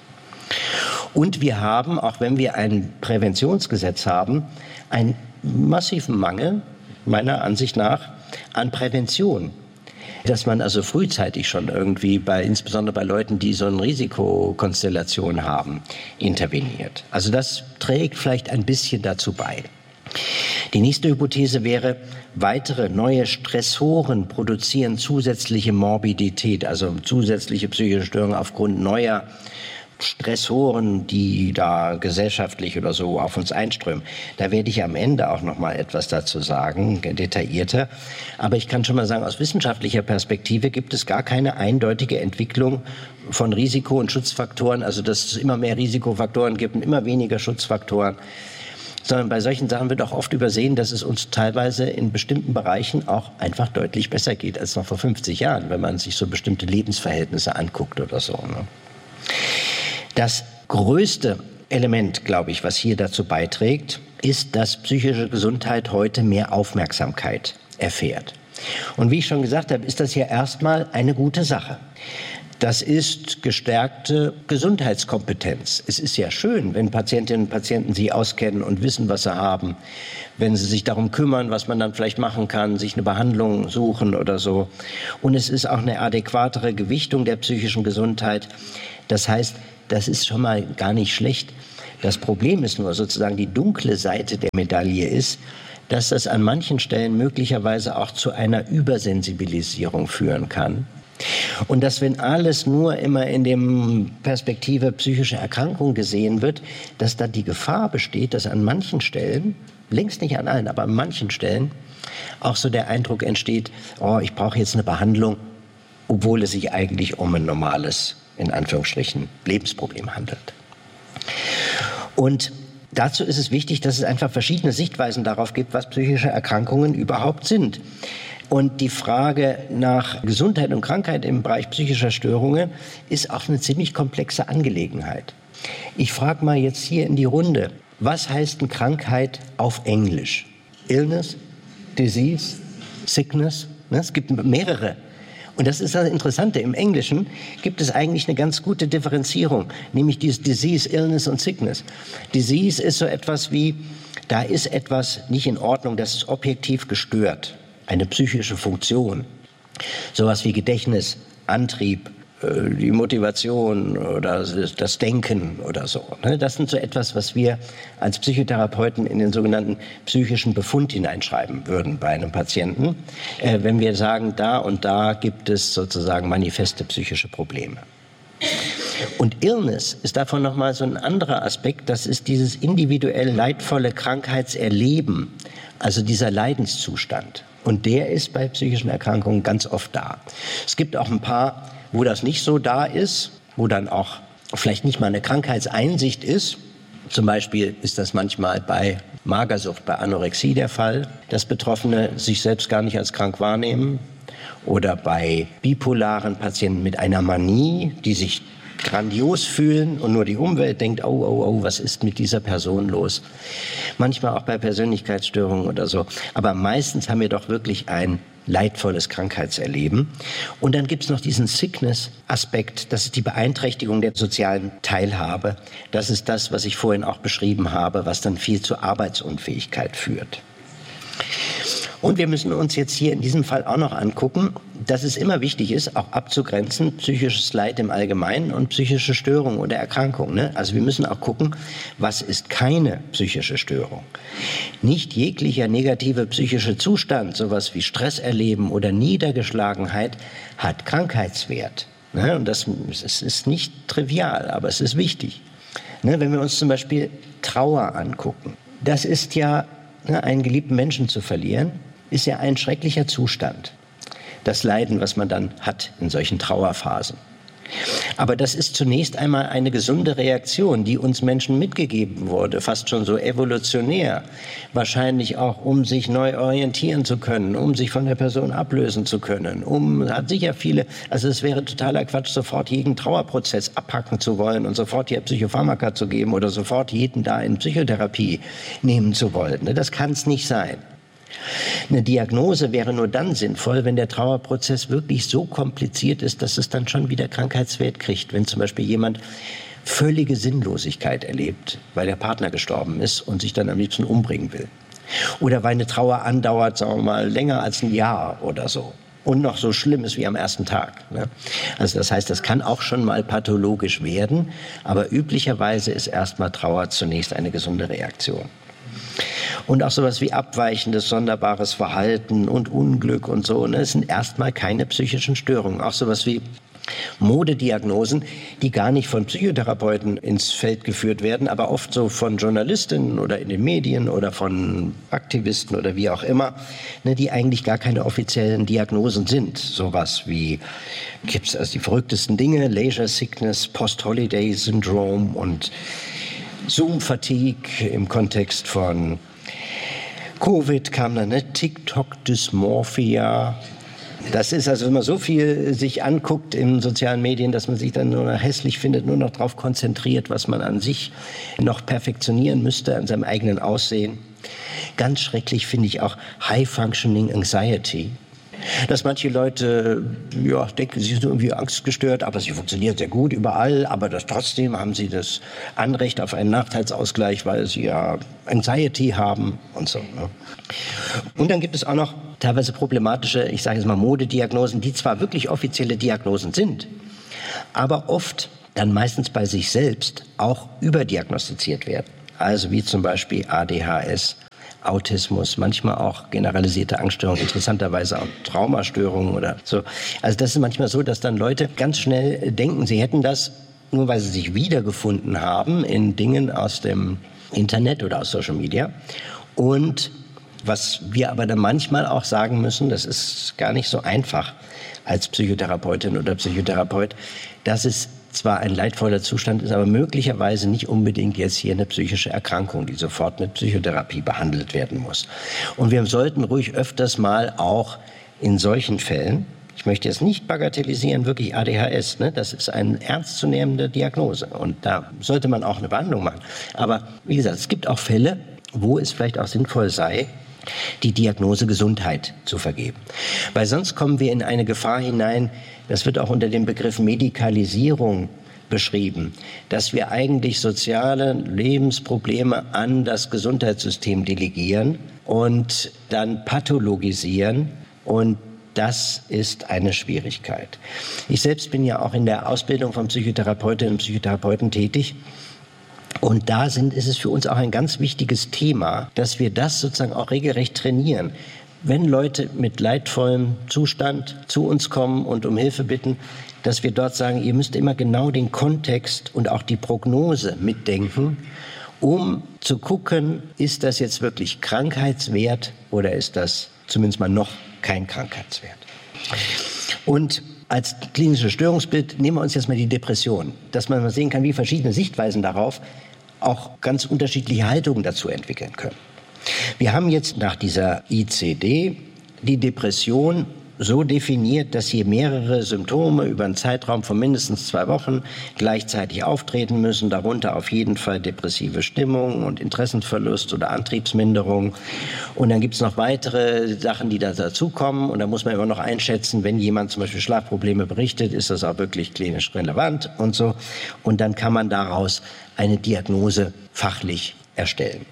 Und wir haben, auch wenn wir ein Präventionsgesetz haben, einen massiven Mangel, meiner Ansicht nach, an Prävention. Dass man also frühzeitig schon irgendwie, insbesondere bei Leuten, die so eine Risikokonstellation haben, interveniert. Also das trägt vielleicht ein bisschen dazu bei. Die nächste Hypothese wäre, weitere neue Stressoren produzieren zusätzliche Morbidität, also zusätzliche psychische Störungen aufgrund neuer Stressoren, die da gesellschaftlich oder so auf uns einströmen. Da werde ich am Ende auch noch mal etwas dazu sagen, detaillierter. Aber ich kann schon mal sagen, aus wissenschaftlicher Perspektive gibt es gar keine eindeutige Entwicklung von Risiko- und Schutzfaktoren, also dass es immer mehr Risikofaktoren gibt und immer weniger Schutzfaktoren. Sondern bei solchen Sachen wird auch oft übersehen, dass es uns teilweise in bestimmten Bereichen auch einfach deutlich besser geht als noch vor 50 Jahren, wenn man sich so bestimmte Lebensverhältnisse anguckt oder so. Ne? Das größte Element, glaube ich, was hier dazu beiträgt, ist, dass psychische Gesundheit heute mehr Aufmerksamkeit erfährt. Und wie ich schon gesagt habe, ist das ja erstmal eine gute Sache. Das ist gestärkte Gesundheitskompetenz. Es ist ja schön, wenn Patientinnen und Patienten sich auskennen und wissen, was sie haben, wenn sie sich darum kümmern, was man dann vielleicht machen kann, sich eine Behandlung suchen oder so. Und es ist auch eine adäquatere Gewichtung der psychischen Gesundheit. Das heißt, das ist schon mal gar nicht schlecht. Das Problem ist nur sozusagen die dunkle Seite der Medaille ist, dass das an manchen Stellen möglicherweise auch zu einer Übersensibilisierung führen kann. Und dass, wenn alles nur immer in der Perspektive psychische Erkrankung gesehen wird, dass da die Gefahr besteht, dass an manchen Stellen, längst nicht an allen, aber an manchen Stellen, auch so der Eindruck entsteht, oh, ich brauche jetzt eine Behandlung, obwohl es sich eigentlich um ein normales, in Anführungsstrichen, Lebensproblem handelt. Und dazu ist es wichtig, dass es einfach verschiedene Sichtweisen darauf gibt, was psychische Erkrankungen überhaupt sind. Und die Frage nach Gesundheit und Krankheit im Bereich psychischer Störungen ist auch eine ziemlich komplexe Angelegenheit. Ich frage mal jetzt hier in die Runde, was heißt eine Krankheit auf Englisch? Illness, Disease, Sickness? Es gibt mehrere. Und das ist das Interessante. Im Englischen gibt es eigentlich eine ganz gute Differenzierung, nämlich dieses Disease, Illness und Sickness. Disease ist so etwas wie, da ist etwas nicht in Ordnung, das ist objektiv gestört, eine psychische Funktion. Sowas wie Gedächtnis, Antrieb, die Motivation oder das Denken oder so. Das sind so etwas, was wir als Psychotherapeuten in den sogenannten psychischen Befund hineinschreiben würden bei einem Patienten, wenn wir sagen, da und da gibt es sozusagen manifeste psychische Probleme. Und Illness ist davon nochmal so ein anderer Aspekt, das ist dieses individuell leidvolle Krankheitserleben, also dieser Leidenszustand. Und der ist bei psychischen Erkrankungen ganz oft da. Es gibt auch ein paar, wo das nicht so da ist, wo dann auch vielleicht nicht mal eine Krankheitseinsicht ist. Zum Beispiel ist das manchmal bei Magersucht, bei Anorexie der Fall, dass Betroffene sich selbst gar nicht als krank wahrnehmen. Oder bei bipolaren Patienten mit einer Manie, die sich grandios fühlen und nur die Umwelt denkt, oh, was ist mit dieser Person los? Manchmal auch bei Persönlichkeitsstörungen oder so. Aber meistens haben wir doch wirklich ein leidvolles Krankheitserleben. Und dann gibt es noch diesen Sickness-Aspekt, das ist die Beeinträchtigung der sozialen Teilhabe. Das ist das, was ich vorhin auch beschrieben habe, was dann viel zur Arbeitsunfähigkeit führt. Und wir müssen uns jetzt hier in diesem Fall auch noch angucken, dass es immer wichtig ist, auch abzugrenzen, psychisches Leid im Allgemeinen und psychische Störung oder Erkrankung. Also wir müssen auch gucken, was ist keine psychische Störung. Nicht jeglicher negative psychische Zustand, sowas wie Stress erleben oder Niedergeschlagenheit, hat Krankheitswert. Und das ist nicht trivial, aber es ist wichtig. Wenn wir uns zum Beispiel Trauer angucken, das ist ja, einen geliebten Menschen zu verlieren, ist ja ein schrecklicher Zustand. Das Leiden, was man dann hat in solchen Trauerphasen. Aber das ist zunächst einmal eine gesunde Reaktion, die uns Menschen mitgegeben wurde, fast schon so evolutionär. Wahrscheinlich auch, um sich neu orientieren zu können, um sich von der Person ablösen zu können. Hat sicher viele, also es wäre totaler Quatsch, sofort jeden Trauerprozess abhacken zu wollen und sofort hier Psychopharmaka zu geben oder sofort jeden da in Psychotherapie nehmen zu wollen. Das kann es nicht sein. Eine Diagnose wäre nur dann sinnvoll, wenn der Trauerprozess wirklich so kompliziert ist, dass es dann schon wieder Krankheitswert kriegt. Wenn zum Beispiel jemand völlige Sinnlosigkeit erlebt, weil der Partner gestorben ist und sich dann am liebsten umbringen will. Oder weil eine Trauer andauert, sagen wir mal, länger als ein Jahr oder so. Und noch so schlimm ist wie am ersten Tag. Also das heißt, das kann auch schon mal pathologisch werden, aber üblicherweise ist erstmal Trauer zunächst eine gesunde Reaktion. Und auch sowas wie abweichendes, sonderbares Verhalten und Unglück und so, das sind erstmal keine psychischen Störungen. Auch sowas wie Modediagnosen, die gar nicht von Psychotherapeuten ins Feld geführt werden, aber oft so von Journalistinnen oder in den Medien oder von Aktivisten oder wie auch immer, die eigentlich gar keine offiziellen Diagnosen sind. Sowas wie, gibt es also die verrücktesten Dinge, Leisure Sickness, Post-Holiday-Syndrom und Zoom-Fatigue im Kontext von Covid kam dann, TikTok-Dysmorphia. Das ist also, wenn man so viel sich anguckt in sozialen Medien, dass man sich dann nur noch hässlich findet, nur noch darauf konzentriert, was man an sich noch perfektionieren müsste, an seinem eigenen Aussehen. Ganz schrecklich finde ich auch High-Functioning Anxiety. Dass manche Leute denken, sie sind irgendwie angstgestört, aber sie funktionieren sehr gut überall, aber trotzdem haben sie das Anrecht auf einen Nachteilsausgleich, weil sie ja Anxiety haben und so. Und dann gibt es auch noch teilweise problematische, ich sage jetzt mal Modediagnosen, die zwar wirklich offizielle Diagnosen sind, aber oft dann meistens bei sich selbst auch überdiagnostiziert werden. Also wie zum Beispiel ADHS, Autismus, manchmal auch generalisierte Angststörungen, interessanterweise auch Traumastörungen oder so. Also das ist manchmal so, dass dann Leute ganz schnell denken, sie hätten das, nur weil sie sich wiedergefunden haben in Dingen aus dem Internet oder aus Social Media. Und was wir aber dann manchmal auch sagen müssen, das ist gar nicht so einfach als Psychotherapeutin oder Psychotherapeut, dass es zwar ein leidvoller Zustand ist, aber möglicherweise nicht unbedingt jetzt hier eine psychische Erkrankung, die sofort mit Psychotherapie behandelt werden muss. Und wir sollten ruhig öfters mal auch in solchen Fällen, ich möchte jetzt nicht bagatellisieren, wirklich ADHS, das ist eine ernstzunehmende Diagnose und da sollte man auch eine Behandlung machen. Aber wie gesagt, es gibt auch Fälle, wo es vielleicht auch sinnvoll sei, die Diagnose Gesundheit zu vergeben. Weil sonst kommen wir in eine Gefahr hinein, das wird auch unter dem Begriff Medikalisierung beschrieben, dass wir eigentlich soziale Lebensprobleme an das Gesundheitssystem delegieren und dann pathologisieren, und das ist eine Schwierigkeit. Ich selbst bin ja auch in der Ausbildung von Psychotherapeutinnen und Psychotherapeuten tätig. Und da ist es für uns auch ein ganz wichtiges Thema, dass wir das sozusagen auch regelrecht trainieren. Wenn Leute mit leidvollem Zustand zu uns kommen und um Hilfe bitten, dass wir dort sagen, ihr müsst immer genau den Kontext und auch die Prognose mitdenken, um zu gucken, ist das jetzt wirklich krankheitswert oder ist das zumindest mal noch kein Krankheitswert. Und als klinisches Störungsbild nehmen wir uns jetzt mal die Depression, dass man mal sehen kann, wie verschiedene Sichtweisen darauf auch ganz unterschiedliche Haltungen dazu entwickeln können. Wir haben jetzt nach dieser ICD die Depression so definiert, dass hier mehrere Symptome über einen Zeitraum von mindestens 2 Wochen gleichzeitig auftreten müssen, darunter auf jeden Fall depressive Stimmung und Interessenverlust oder Antriebsminderung. Und dann gibt es noch weitere Sachen, die da dazukommen. Und da muss man immer noch einschätzen, wenn jemand zum Beispiel Schlafprobleme berichtet, ist das auch wirklich klinisch relevant und so. Und dann kann man daraus eine Diagnose fachlich erstellen.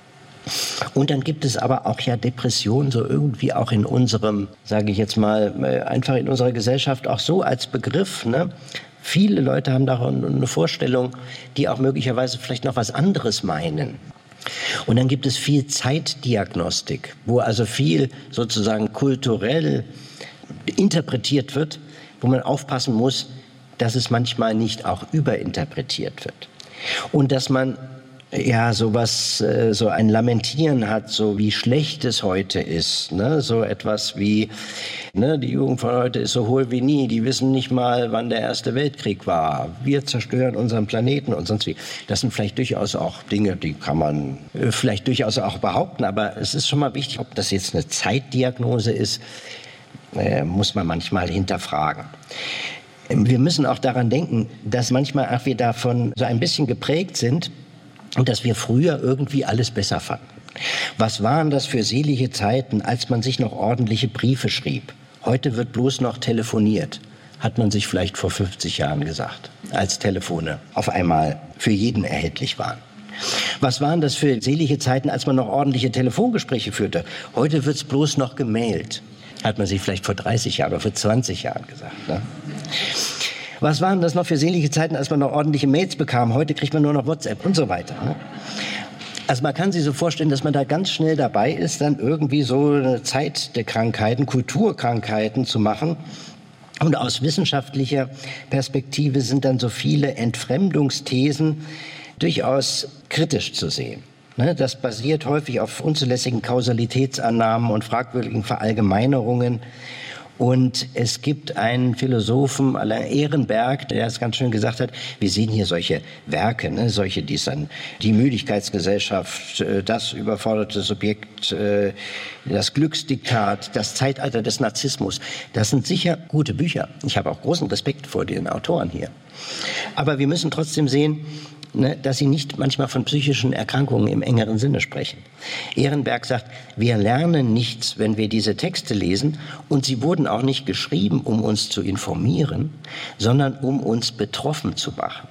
Und dann gibt es aber auch ja Depressionen so irgendwie auch in unserem, sage ich jetzt mal, einfach in unserer Gesellschaft auch so als Begriff, ne? Viele Leute haben da eine Vorstellung, die auch möglicherweise vielleicht noch was anderes meinen. Und dann gibt es viel Zeitdiagnostik, wo also viel sozusagen kulturell interpretiert wird, wo man aufpassen muss, dass es manchmal nicht auch überinterpretiert wird. Und dass man ja sowas, so ein Lamentieren hat, so wie schlecht es heute ist, ne? So etwas wie, ne, die Jugend von heute ist so hohl wie nie, die wissen nicht mal, wann der Erste Weltkrieg war, wir zerstören unseren Planeten und sonst wie. Das sind vielleicht durchaus auch Dinge, die kann man vielleicht durchaus auch behaupten, aber es ist schon mal wichtig, ob das jetzt eine Zeitdiagnose ist, muss man manchmal hinterfragen. Wir müssen auch daran denken, dass manchmal auch wir davon so ein bisschen geprägt sind, und dass wir früher irgendwie alles besser fanden. Was waren das für selige Zeiten, als man sich noch ordentliche Briefe schrieb? Heute wird bloß noch telefoniert, hat man sich vielleicht vor 50 Jahren gesagt, als Telefone auf einmal für jeden erhältlich waren. Was waren das für selige Zeiten, als man noch ordentliche Telefongespräche führte? Heute wird's bloß noch gemailt, hat man sich vielleicht vor 30 Jahren oder vor 20 Jahren gesagt, ne? Was waren das noch für selige Zeiten, als man noch ordentliche Mails bekam? Heute kriegt man nur noch WhatsApp und so weiter. Ne? Also man kann sich so vorstellen, dass man da ganz schnell dabei ist, dann irgendwie so eine Zeit der Krankheiten, Kulturkrankheiten zu machen. Und aus wissenschaftlicher Perspektive sind dann so viele Entfremdungsthesen durchaus kritisch zu sehen. Das basiert häufig auf unzulässigen Kausalitätsannahmen und fragwürdigen Verallgemeinerungen. Und es gibt einen Philosophen, Alain Ehrenberg, der es ganz schön gesagt hat, wir sehen hier solche Werke, ne, solche, die dann die Müdigkeitsgesellschaft, das überforderte Subjekt, das Glücksdiktat, das Zeitalter des Narzissmus. Das sind sicher gute Bücher. Ich habe auch großen Respekt vor den Autoren hier. Aber wir müssen trotzdem sehen, dass sie nicht manchmal von psychischen Erkrankungen im engeren Sinne sprechen. Ehrenberg sagt, wir lernen nichts, wenn wir diese Texte lesen, und sie wurden auch nicht geschrieben, um uns zu informieren, sondern um uns betroffen zu machen.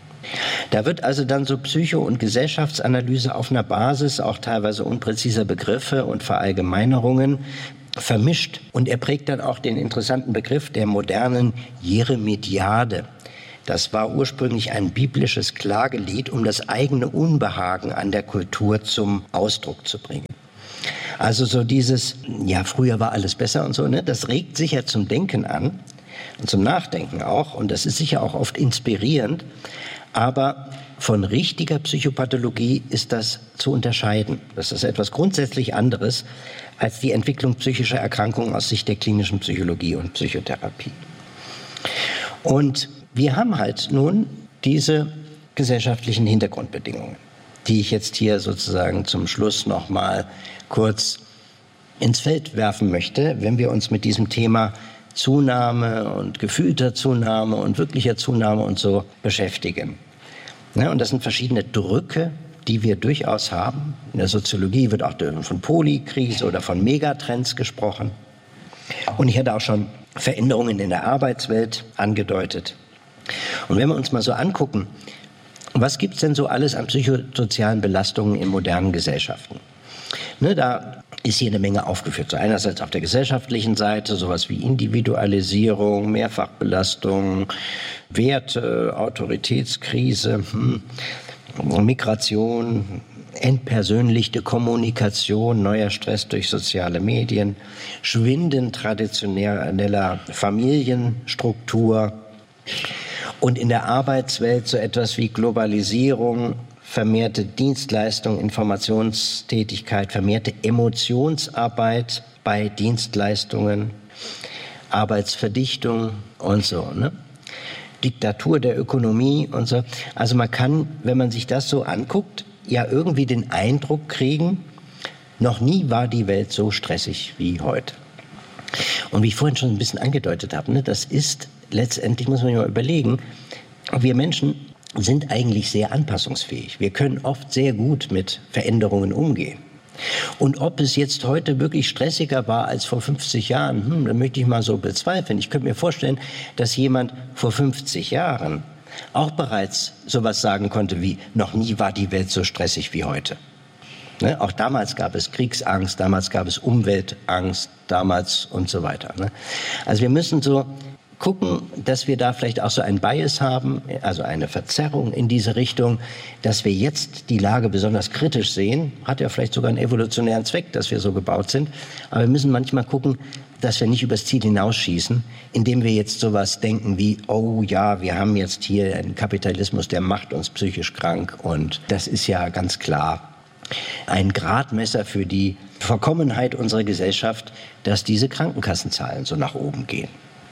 Da wird also dann so Psycho- und Gesellschaftsanalyse auf einer Basis auch teilweise unpräziser Begriffe und Verallgemeinerungen vermischt. Und er prägt dann auch den interessanten Begriff der modernen Jeremiade. Das war ursprünglich ein biblisches Klagelied, um das eigene Unbehagen an der Kultur zum Ausdruck zu bringen. Also so dieses, ja, früher war alles besser und so, ne? Das regt sicher zum Denken an und zum Nachdenken auch. Und das ist sicher auch oft inspirierend. Aber von richtiger Psychopathologie ist das zu unterscheiden. Das ist etwas grundsätzlich anderes als die Entwicklung psychischer Erkrankungen aus Sicht der klinischen Psychologie und Psychotherapie. Und wir haben halt nun diese gesellschaftlichen Hintergrundbedingungen, die ich jetzt hier sozusagen zum Schluss noch mal kurz ins Feld werfen möchte, wenn wir uns mit diesem Thema Zunahme und gefühlter Zunahme und wirklicher Zunahme und so beschäftigen. Ja, und das sind verschiedene Drücke die wir durchaus haben. In der Soziologie wird auch von Polykrise oder von Megatrends gesprochen. Und ich hatte auch schon Veränderungen in der Arbeitswelt angedeutet. Und wenn wir uns mal so angucken, was gibt es denn so alles an psychosozialen Belastungen in modernen Gesellschaften? Da ist hier eine Menge aufgeführt. So einerseits auf der gesellschaftlichen Seite sowas wie Individualisierung, Mehrfachbelastung, Werte, Autoritätskrise, Migration, entpersönlichte Kommunikation, neuer Stress durch soziale Medien, Schwinden traditioneller Familienstruktur und in der Arbeitswelt so etwas wie Globalisierung, vermehrte Dienstleistung, Informationstätigkeit, vermehrte Emotionsarbeit bei Dienstleistungen, Arbeitsverdichtung und so, Diktatur der Ökonomie und so. Also man kann, wenn man sich das so anguckt, ja irgendwie den Eindruck kriegen, noch nie war die Welt so stressig wie heute. Und wie ich vorhin schon ein bisschen angedeutet habe, das ist letztendlich, muss man sich mal überlegen, wir Menschen sind eigentlich sehr anpassungsfähig. Wir können oft sehr gut mit Veränderungen umgehen. Und ob es jetzt heute wirklich stressiger war als vor 50 Jahren, da möchte ich mal so bezweifeln. Ich könnte mir vorstellen, dass jemand vor 50 Jahren auch bereits sowas sagen konnte wie, noch nie war die Welt so stressig wie heute. Auch damals gab es Kriegsangst, damals gab es Umweltangst, damals und so weiter. Also wir müssen so gucken, dass wir da vielleicht auch so ein Bias haben, also eine Verzerrung in diese Richtung, dass wir jetzt die Lage besonders kritisch sehen. Hat ja vielleicht sogar einen evolutionären Zweck, dass wir so gebaut sind. Aber wir müssen manchmal gucken, dass wir nicht übers Ziel hinausschießen, indem wir jetzt sowas denken wie, oh ja, wir haben jetzt hier einen Kapitalismus, der macht uns psychisch krank. Und das ist ja ganz klar ein Gradmesser für die Verkommenheit unserer Gesellschaft, dass diese Krankenkassenzahlen so nach oben gehen.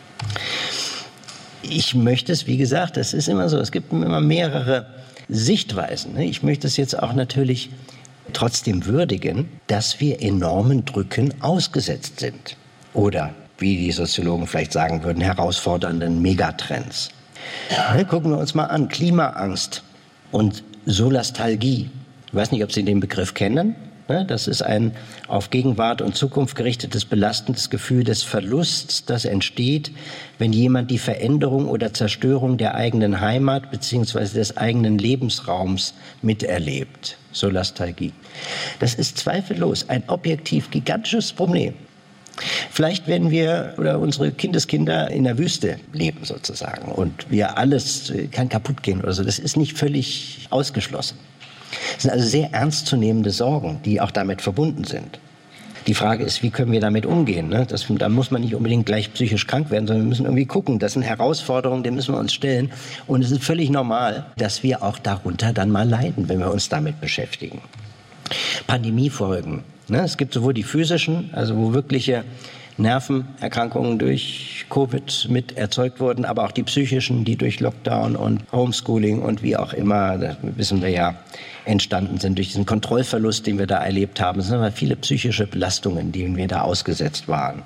Ich möchte es, wie gesagt, das ist immer so, es gibt immer mehrere Sichtweisen. Ich möchte es jetzt auch natürlich trotzdem würdigen, dass wir enormen Drücken ausgesetzt sind. Oder, wie die Soziologen vielleicht sagen würden, herausfordernden Megatrends. Gucken wir uns mal an, Klimaangst und Solastalgie. Ich weiß nicht, ob Sie den Begriff kennen. Das ist ein auf Gegenwart und Zukunft gerichtetes, belastendes Gefühl des Verlusts, das entsteht, wenn jemand die Veränderung oder Zerstörung der eigenen Heimat bzw. des eigenen Lebensraums miterlebt. Solastalgie. Das ist zweifellos ein objektiv gigantisches Problem. Vielleicht werden wir oder unsere Kindeskinder in der Wüste leben sozusagen und wir alles kann kaputt gehen oder so. Das ist nicht völlig ausgeschlossen. Das sind also sehr ernstzunehmende Sorgen, die auch damit verbunden sind. Die Frage ist, wie können wir damit umgehen? Da muss man nicht unbedingt gleich psychisch krank werden, sondern wir müssen irgendwie gucken. Das sind Herausforderungen, denen müssen wir uns stellen. Und es ist völlig normal, dass wir auch darunter dann mal leiden, wenn wir uns damit beschäftigen. Pandemiefolgen. Es gibt sowohl die physischen, also wo wirkliche Nervenerkrankungen durch Covid mit erzeugt wurden, aber auch die psychischen, die durch Lockdown und Homeschooling und wie auch immer, das wissen wir ja, entstanden sind durch diesen Kontrollverlust, den wir da erlebt haben. Es sind aber viele psychische Belastungen, denen wir da ausgesetzt waren.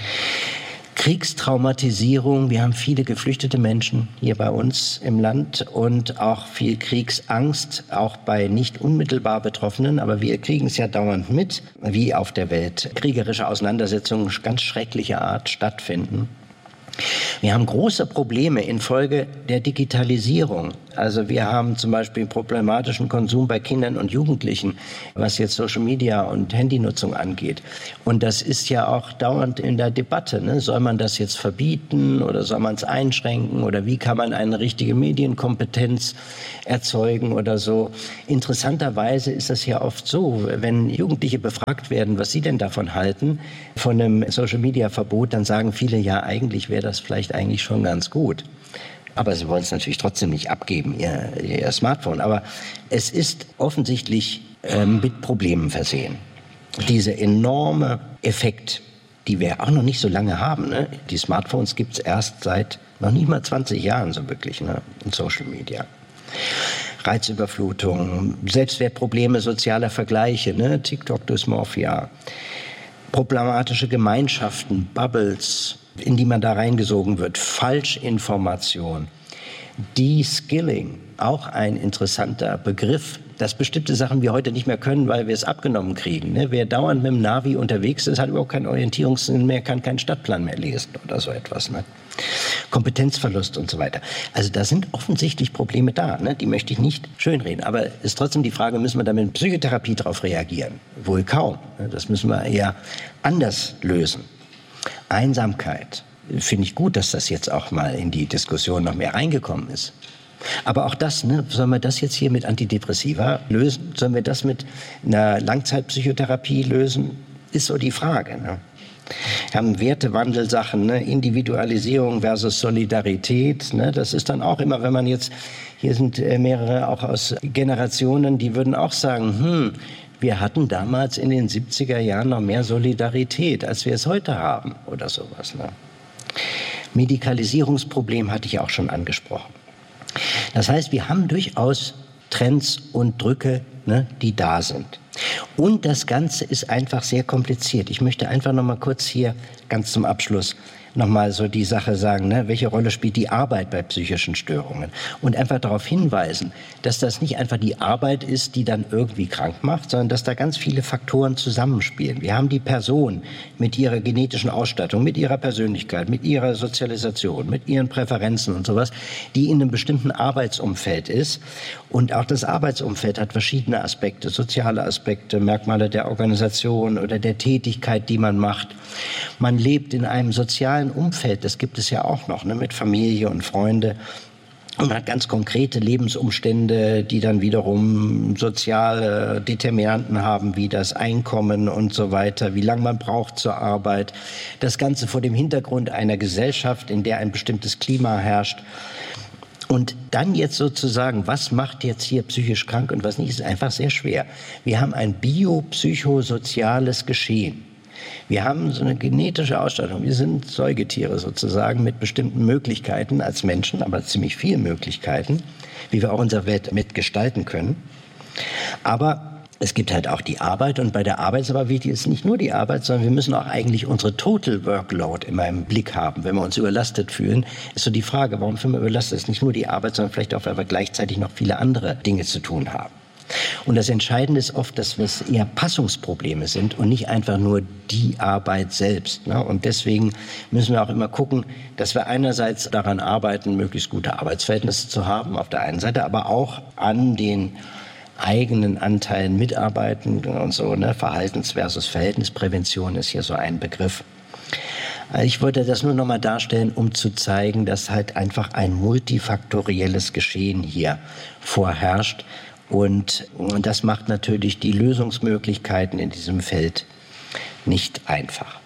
Kriegstraumatisierung, wir haben viele geflüchtete Menschen hier bei uns im Land und auch viel Kriegsangst, auch bei nicht unmittelbar Betroffenen, aber wir kriegen es ja dauernd mit, wie auf der Welt kriegerische Auseinandersetzungen ganz schrecklicher Art stattfinden. Wir haben große Probleme infolge der Digitalisierung. Also wir haben zum Beispiel problematischen Konsum bei Kindern und Jugendlichen, was jetzt Social Media und Handynutzung angeht. Und das ist ja auch dauernd in der Debatte. Soll man das jetzt verbieten oder soll man es einschränken oder wie kann man eine richtige Medienkompetenz erzeugen oder so. Interessanterweise ist das ja oft so, wenn Jugendliche befragt werden, was sie denn davon halten, von einem Social Media Verbot, dann sagen viele, ja, eigentlich wäre das vielleicht eigentlich schon ganz gut. Aber sie wollen es natürlich trotzdem nicht abgeben, ihr Smartphone. Aber es ist offensichtlich mit Problemen versehen. Dieser enorme Effekt, die wir auch noch nicht so lange haben. Die Smartphones gibt es erst seit noch nicht mal 20 Jahren so wirklich in Social Media. Reizüberflutung, Selbstwertprobleme sozialer Vergleiche, TikTok-Dysmorphia, problematische Gemeinschaften, Bubbles, in die man da reingesogen wird, Falschinformation, De-Skilling, auch ein interessanter Begriff, dass bestimmte Sachen wir heute nicht mehr können, weil wir es abgenommen kriegen. Ne? Wer dauernd mit dem Navi unterwegs ist, hat überhaupt keinen Orientierungssinn mehr, kann keinen Stadtplan mehr lesen oder so etwas. Ne? Kompetenzverlust und so weiter. Also da sind offensichtlich Probleme da. Ne? Die möchte ich nicht schönreden. Aber es ist trotzdem die Frage, müssen wir da mit Psychotherapie darauf reagieren? Wohl kaum. Ne? Das müssen wir eher anders lösen. Einsamkeit. Finde ich gut, dass das jetzt auch mal in die Diskussion noch mehr reingekommen ist. Aber auch das, ne, sollen wir das jetzt hier mit Antidepressiva lösen? Sollen wir das mit einer Langzeitpsychotherapie lösen? Ist so die Frage. Ne? Wir haben Wertewandelsachen, ne? Individualisierung versus Solidarität. Ne? Das ist dann auch immer, wenn man jetzt, hier sind mehrere auch aus Generationen, die würden auch sagen, wir hatten damals in den 70er Jahren noch mehr Solidarität, als wir es heute haben oder sowas. Ne? Medikalisierungsproblem hatte ich auch schon angesprochen. Das heißt, wir haben durchaus Trends und Drücke, ne, die da sind. Und das Ganze ist einfach sehr kompliziert. Ich möchte einfach noch mal kurz hier ganz zum Abschluss noch mal so die Sache sagen, ne, welche Rolle spielt die Arbeit bei psychischen Störungen? Und einfach darauf hinweisen, dass das nicht einfach die Arbeit ist, die dann irgendwie krank macht, sondern dass da ganz viele Faktoren zusammenspielen. Wir haben die Person mit ihrer genetischen Ausstattung, mit ihrer Persönlichkeit, mit ihrer Sozialisation, mit ihren Präferenzen und sowas, die in einem bestimmten Arbeitsumfeld ist. Und auch das Arbeitsumfeld hat verschiedene Aspekte, soziale Aspekte, Merkmale der Organisation oder der Tätigkeit, die man macht. Man lebt in einem sozialen Umfeld, das gibt es ja auch noch, ne, mit Familie und Freunde. Und man hat ganz konkrete Lebensumstände, die dann wiederum soziale Determinanten haben, wie das Einkommen und so weiter, wie lange man braucht zur Arbeit. Das Ganze vor dem Hintergrund einer Gesellschaft, in der ein bestimmtes Klima herrscht. Und dann jetzt sozusagen, was macht jetzt hier psychisch krank und was nicht, ist einfach sehr schwer. Wir haben ein biopsychosoziales Geschehen. Wir haben so eine genetische Ausstattung. Wir sind Säugetiere sozusagen mit bestimmten Möglichkeiten als Menschen, aber ziemlich vielen Möglichkeiten, wie wir auch unsere Welt mitgestalten können. Aber es gibt halt auch die Arbeit und bei der Arbeit ist aber wichtig, ist nicht nur die Arbeit, sondern wir müssen auch eigentlich unsere Total Workload immer im Blick haben. Wenn wir uns überlastet fühlen, ist so die Frage, warum fühlen wir überlastet? Es ist nicht nur die Arbeit, sondern vielleicht auch, weil wir gleichzeitig noch viele andere Dinge zu tun haben. Und das Entscheidende ist oft, dass es eher Passungsprobleme sind und nicht einfach nur die Arbeit selbst. Ne? Und deswegen müssen wir auch immer gucken, dass wir einerseits daran arbeiten, möglichst gute Arbeitsverhältnisse zu haben, auf der einen Seite, aber auch an den eigenen Anteilen mitarbeiten und so. Ne? Verhaltens- versus Verhältnisprävention ist hier so ein Begriff. Ich wollte das nur noch mal darstellen, um zu zeigen, dass halt einfach ein multifaktorielles Geschehen hier vorherrscht. Und das macht natürlich die Lösungsmöglichkeiten in diesem Feld nicht einfach.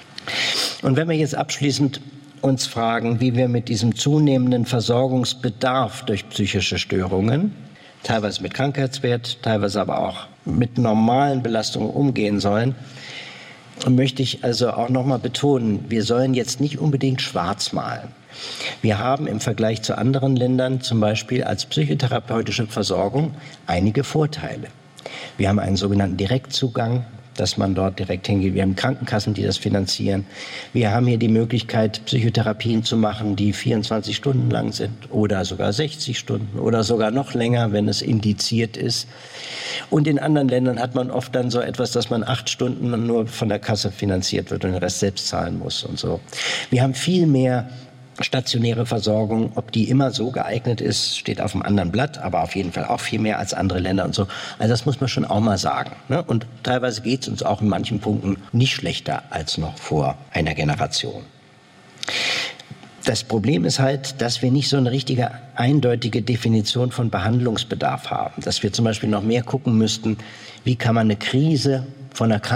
Und wenn wir jetzt abschließend uns fragen, wie wir mit diesem zunehmenden Versorgungsbedarf durch psychische Störungen, teilweise mit Krankheitswert, teilweise aber auch mit normalen Belastungen umgehen sollen, möchte ich also auch noch mal betonen, wir sollen jetzt nicht unbedingt schwarz malen. Wir haben im Vergleich zu anderen Ländern zum Beispiel als psychotherapeutische Versorgung einige Vorteile. Wir haben einen sogenannten Direktzugang, dass man dort direkt hingeht. Wir haben Krankenkassen, die das finanzieren. Wir haben hier die Möglichkeit, Psychotherapien zu machen, die 24 Stunden lang sind oder sogar 60 Stunden oder sogar noch länger, wenn es indiziert ist. Und in anderen Ländern hat man oft dann so etwas, dass man 8 Stunden nur von der Kasse finanziert wird und den Rest selbst zahlen muss und so. Wir haben viel mehr stationäre Versorgung, ob die immer so geeignet ist, steht auf einem anderen Blatt, aber auf jeden Fall auch viel mehr als andere Länder und so. Also das muss man schon auch mal sagen. Ne? Und teilweise geht es uns auch in manchen Punkten nicht schlechter als noch vor einer Generation. Das Problem ist halt, dass wir nicht so eine richtige, eindeutige Definition von Behandlungsbedarf haben. Dass wir zum Beispiel noch mehr gucken müssten, wie kann man eine Krise von einer